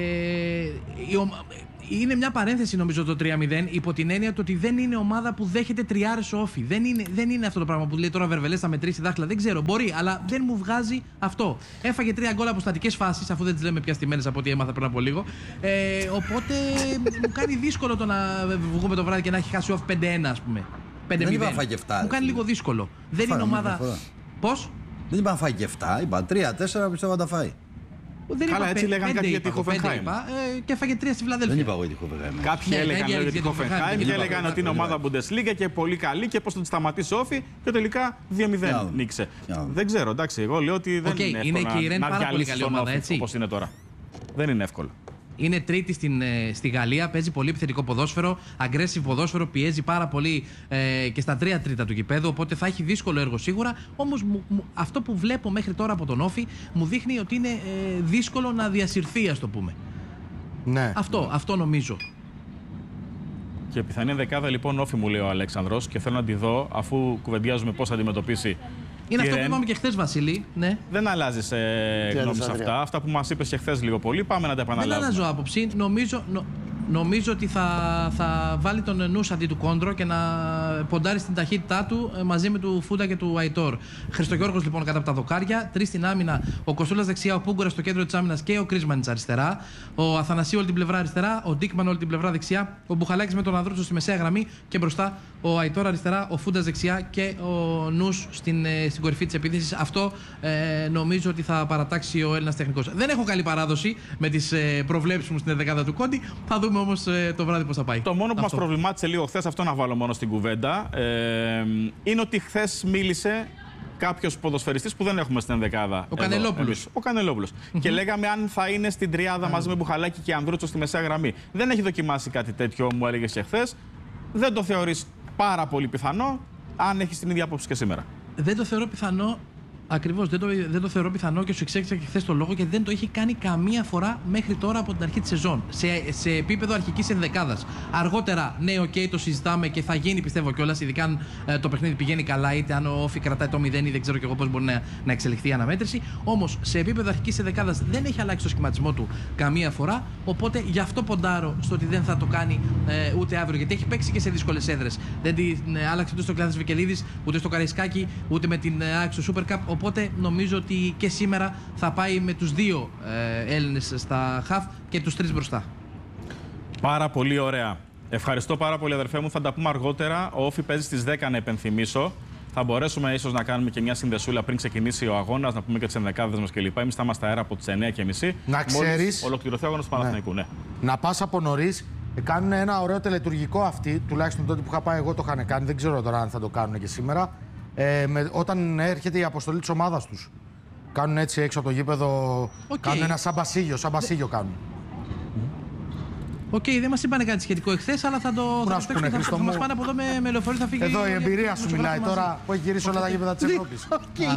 G: Είναι μια παρένθεση νομίζω το 3-0 υπό την έννοια ότι δεν είναι ομάδα που δέχεται τριάρες ο Όφη. Δεν είναι αυτό το πράγμα που λέει τώρα Βερβελές θα μετρήσει δάχτυλα. Δεν ξέρω, μπορεί, αλλά δεν μου βγάζει αυτό. Έφαγε 3 γκολ από στατικές φάσεις, αφού δεν τις λέμε πια στημένες από ό,τι έμαθα πριν από λίγο. Οπότε μου κάνει δύσκολο το να βγούμε το βράδυ και να έχει χάσει Όφη 5-1, ας πούμε. 5-0.
E: Δεν είπα φάγε 7.
G: Μου κάνει λίγο δύσκολο. Δεν είναι ομάδα. Πώς?
E: Δεν είπα φάγε 7, είπα 3-4 πιστεύω να τα φάει.
D: Καλά, έτσι λέγανε κάποιοι για τη Χόφενχάιμ.
G: Και έφαγε 3 στη Φιλαδέλφια.
E: Δεν είπα εγώ για τη Χόφενχάιμ.
D: Κάποιοι έλεγαν για τη Χόφενχάιμ και έλεγαν ότι είναι ομάδα Bundesliga και πολύ καλή και πώς θα τη σταματήσει ο Όφη και τελικά 2-0 νίκησε. Δεν ξέρω, εντάξει, εγώ λέω ότι δεν είναι εύκολο να διαλύσει τον Όφη όπως είναι τώρα. Δεν είναι εύκολο.
G: Είναι τρίτη στη Γαλλία, παίζει πολύ επιθετικό ποδόσφαιρο, aggressive ποδόσφαιρο, πιέζει πάρα πολύ και στα 3 τρίτα του γηπέδου, οπότε θα έχει δύσκολο έργο σίγουρα. Όμως αυτό που βλέπω μέχρι τώρα από τον Όφη μου δείχνει ότι είναι δύσκολο να διασυρθεί, ας το πούμε.
B: Ναι.
G: Αυτό νομίζω.
D: Και πιθανή δεκάδα λοιπόν Όφη μου λέει ο Αλέξανδρος και θέλω να τη δω αφού κουβεντιάζουμε πώς θα αντιμετωπίσει.
G: Είναι αυτό που είπαμε και χθες, Βασίλη. Ναι.
D: Δεν αλλάζει γνώμη σε αυτά. Αυτά που μας είπες και χθες λίγο πολύ, πάμε να τα επαναλάβουμε.
G: Δεν αλλάζω άποψη. Νομίζω ότι θα βάλει τον νους αντί του Κόντρο και να ποντάρει στην ταχύτητά του μαζί με του Φούντα και του Αϊτόρ. Χριστογιώργος λοιπόν κάτω από τα δοκάρια. 3 στην άμυνα. Ο Κοστούλας δεξιά, ο Πούγκουρας στο κέντρο της άμυνας και ο Κρίσμανιτς αριστερά. Ο Αθανασίου όλη την πλευρά αριστερά. Ο Ντίκμαν όλη την πλευρά δεξιά. Ο Μπουχαλάκης με τον Ανδρούτσο στη μεσαία γραμμή. Και μπροστά ο Αϊτόρ αριστερά. Ο Φούντας δεξιά και ο νους στην κορυφή της επίθεσης. Αυτό νομίζω ότι θα παρατάξει ο Έλληνας τεχνικός. Δεν έχω καλή παράδοση με τις προβλέψεις μου στην δεκάδα του Κόντι. Θα δούμε όμως το βράδυ πώς θα πάει.
D: Το μόνο που μας προβλημάτισε λίγο χθες, αυτό να βάλω μόνο στην κουβέντα, είναι ότι χθες μίλησε κάποιος ποδοσφαιριστής που δεν έχουμε στην ενδεκάδα.
G: Ο Κανελόπουλος.
D: Ο Κανελόπουλος. Και λέγαμε αν θα είναι στην τριάδα μαζί με Μπουχαλάκη και Ανδρούτσο στη μεσαία γραμμή. Δεν έχει δοκιμάσει κάτι τέτοιο, μου έλεγες και χθες. Δεν το θεωρείς πάρα πολύ πιθανό, αν έχεις την ίδια άποψη και σήμερα.
G: Δεν το θεωρώ πιθανό. Ακριβώς, δεν το θεωρώ πιθανό και σου εξέγησα και χθες το λόγο γιατί δεν το έχει κάνει καμία φορά μέχρι τώρα από την αρχή της σεζόν. Σε επίπεδο αρχικής ενδεκάδας. Αργότερα, ναι, το συζητάμε και θα γίνει πιστεύω κιόλας, ειδικά αν το παιχνίδι πηγαίνει καλά, είτε αν ο Όφη κρατάει το 0 ή δεν ξέρω κι εγώ πώς μπορεί να εξελιχθεί η αναμέτρηση. Όμως σε επίπεδο αρχικής ενδεκάδας δεν έχει αλλάξει το σχηματισμό του καμία φορά. Οπότε γι' αυτό ποντάρω στο ότι δεν θα το κάνει ούτε αύριο. Γιατί έχει παίξει και σε δύσκολες έδρες. Δεν την άλλαξε ούτε στο Κλάδης Βικελίδης, ούτε στο Καραϊσκάκι, ούτε με την ΑΕΚ στο Super Cup. Οπότε νομίζω ότι και σήμερα θα πάει με τους 2 Έλληνες στα χαφ και τους 3 μπροστά.
D: Πάρα πολύ ωραία. Ευχαριστώ πάρα πολύ, αδερφέ μου. Θα τα πούμε αργότερα. Ο Όφη παίζει στις 10, να υπενθυμίσω. Θα μπορέσουμε ίσως να κάνουμε και μια συνδεσούλα πριν ξεκινήσει ο αγώνας, να πούμε και τις ενδεκάδες μας κλπ. Εμείς θα είμαστε αέρα από τις 9:30.
B: Να ξέρεις.
D: Ολοκληρωθεί ο αγώνας του Παναθηναϊκού. Ναι.
B: Να πας από νωρίς. Κάνουν ένα ωραίο τελετουργικό αυτοί, τουλάχιστον τότε που είχα πάει εγώ το είχαν κάνει. Δεν ξέρω τώρα αν θα το κάνουν και σήμερα. Όταν έρχεται η αποστολή της ομάδας τους. Κάνουν έτσι έξω από το γήπεδο. Κάνουν ένα σαμπασίγιο κάνουν.
G: Δεν μας είπανε κάτι σχετικό εχθές, αλλά θα το παίξουμε. Θα μας πάνε από εδώ με λεωφορείο, θα φύγει.
B: Εδώ η εμπειρία σου μιλάει τώρα που έχει γυρίσει όλα τα γήπεδα της Ευρώπης.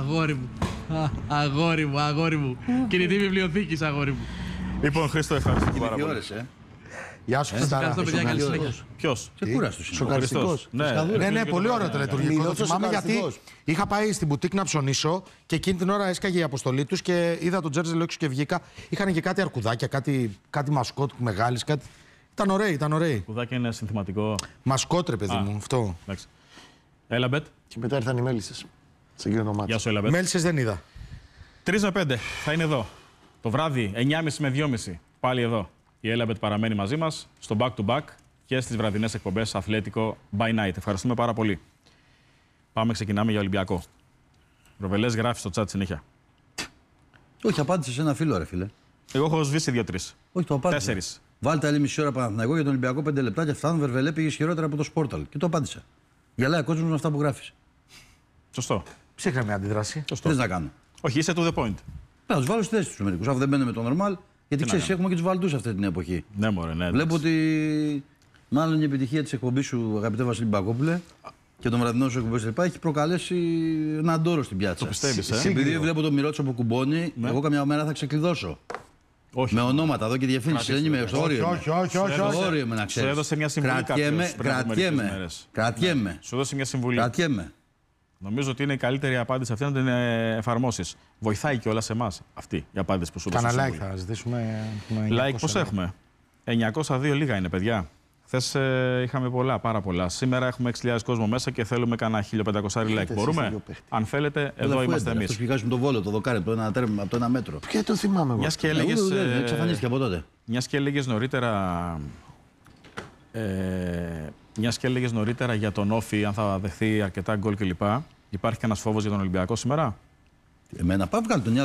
G: Αγόρι μου. Κινητή βιβλιοθήκη, αγόρι μου.
D: Λοιπόν, Χρήστο, ευχαριστώ πάρα πολύ.
B: Γεια σου, Χριστάρα.
D: Ποιος?
C: Σοκαριστικός.
B: Ναι, πολύ ωραίο τελετουργικό. Το θυμάμαι γιατί είχα πάει στην μπουτίκ να ψωνίσω και εκείνη την ώρα έσκαγε η αποστολή τους και είδα τον Τζέρζελο έξω και βγήκα. Είχαν και κάτι αρκουδάκια, κάτι μασκότ μεγάλης. Ήταν ωραίοι.
D: Αρκουδάκια είναι συνθηματικό.
B: Μασκότ, ρε παιδί μου, αυτό.
D: Έλα, Μπετ.
C: Και μετά ήρθαν οι μέλισσες. Σε εκείνο το μάτι.
D: Γεια σου, Έλα, Μπετ.
B: Μέλισσες δεν είδα.
D: 3 με 5 θα είναι εδώ. Το βράδυ, 9.30 με 2.30, πάλι εδώ. Η Έλαμπετ παραμένει μαζί μας στο back-to-back και στις βραδινές εκπομπές Αθλέτικο by Night. Ευχαριστούμε πάρα πολύ. Πάμε, ξεκινάμε για Ολυμπιακό. Ροβελές γράφει στο chat συνέχεια.
E: Όχι, απάντησε σε ένα φίλο, ρε φίλε.
D: Εγώ έχω σβήσει 2-3.
E: Όχι, το απάντησε.
D: 4.
E: Βάλτε άλλη μισή ώρα Παναθηναϊκό για τον Ολυμπιακό 5 λεπτά και φτάνουν Βερβελέ πήγε ισχυρότερα από το Σπόρταλ. Και το απάντησα. Γελάει ο κόσμος με αυτά που γράφει.
D: Σωστό.
B: Ψύχρεμη αντίδραση.
E: Τι θες να κάνω.
D: Όχι, είσαι to the point.
E: Να του βάλω στη θέση του μερικού. Αφού δεν μπαίνουν με το normal, γιατί ξέρει, έχουμε και του βαλτού αυτή την εποχή.
D: Ναι, μωρέ, ναι.
E: Βλέπω ότι μάλλον η επιτυχία τη εκπομπή σου, αγαπητέ Βασίλη Μπακόπουλε, και τον βραδινό σου εκπομπή έχει προκαλέσει έναν ντόρο στην πιάτσα.
D: Το πιστεύεις,
E: Επειδή βλέπω το Μιρότσο που κουμπώνει, εγώ καμιά μέρα θα ξεκλειδώσω.
D: Όχι.
E: Με ονόματα εδώ και διευθύνσει. Δεν είμαι στο όριο.
B: Όχι.
E: Στο όριο είμαι να ξέρει.
D: Σου έδωσε μια συμβουλή.
E: Κρατιέμαι.
D: Σου έδωσε μια συμβουλή.
E: Κρατιέμαι.
D: Νομίζω ότι είναι η καλύτερη απάντηση αυτή να την εφαρμόσεις. Βοηθάει και όλα σε εμάς αυτή η απάντηση που σου έδωσε.
B: Κάνα like θα ζητήσουμε.
D: Like πώς έχουμε. 902 λίγα είναι, παιδιά. Χθες είχαμε πολλά, πάρα πολλά. Σήμερα έχουμε 6.000 κόσμο μέσα και θέλουμε κανένα 1.500 like. Μπορούμε. Αν θέλετε, εδώ είμαστε εμείς.
E: Αυτό πηγάζουμε το Βόλο, το δοκάρι από το 1 μέτρο.
C: Και το θυμάμαι εγώ.
E: Εξαφανίστηκε από τότε.
D: Μιας και έλεγες νωρίτερα για τον Όφη, αν θα δεχθεί αρκετά γκολ κλπ. Υπάρχει κανένας φόβος για τον Ολυμπιακό σήμερα?
E: Εμένα, πάμε βγάλει τον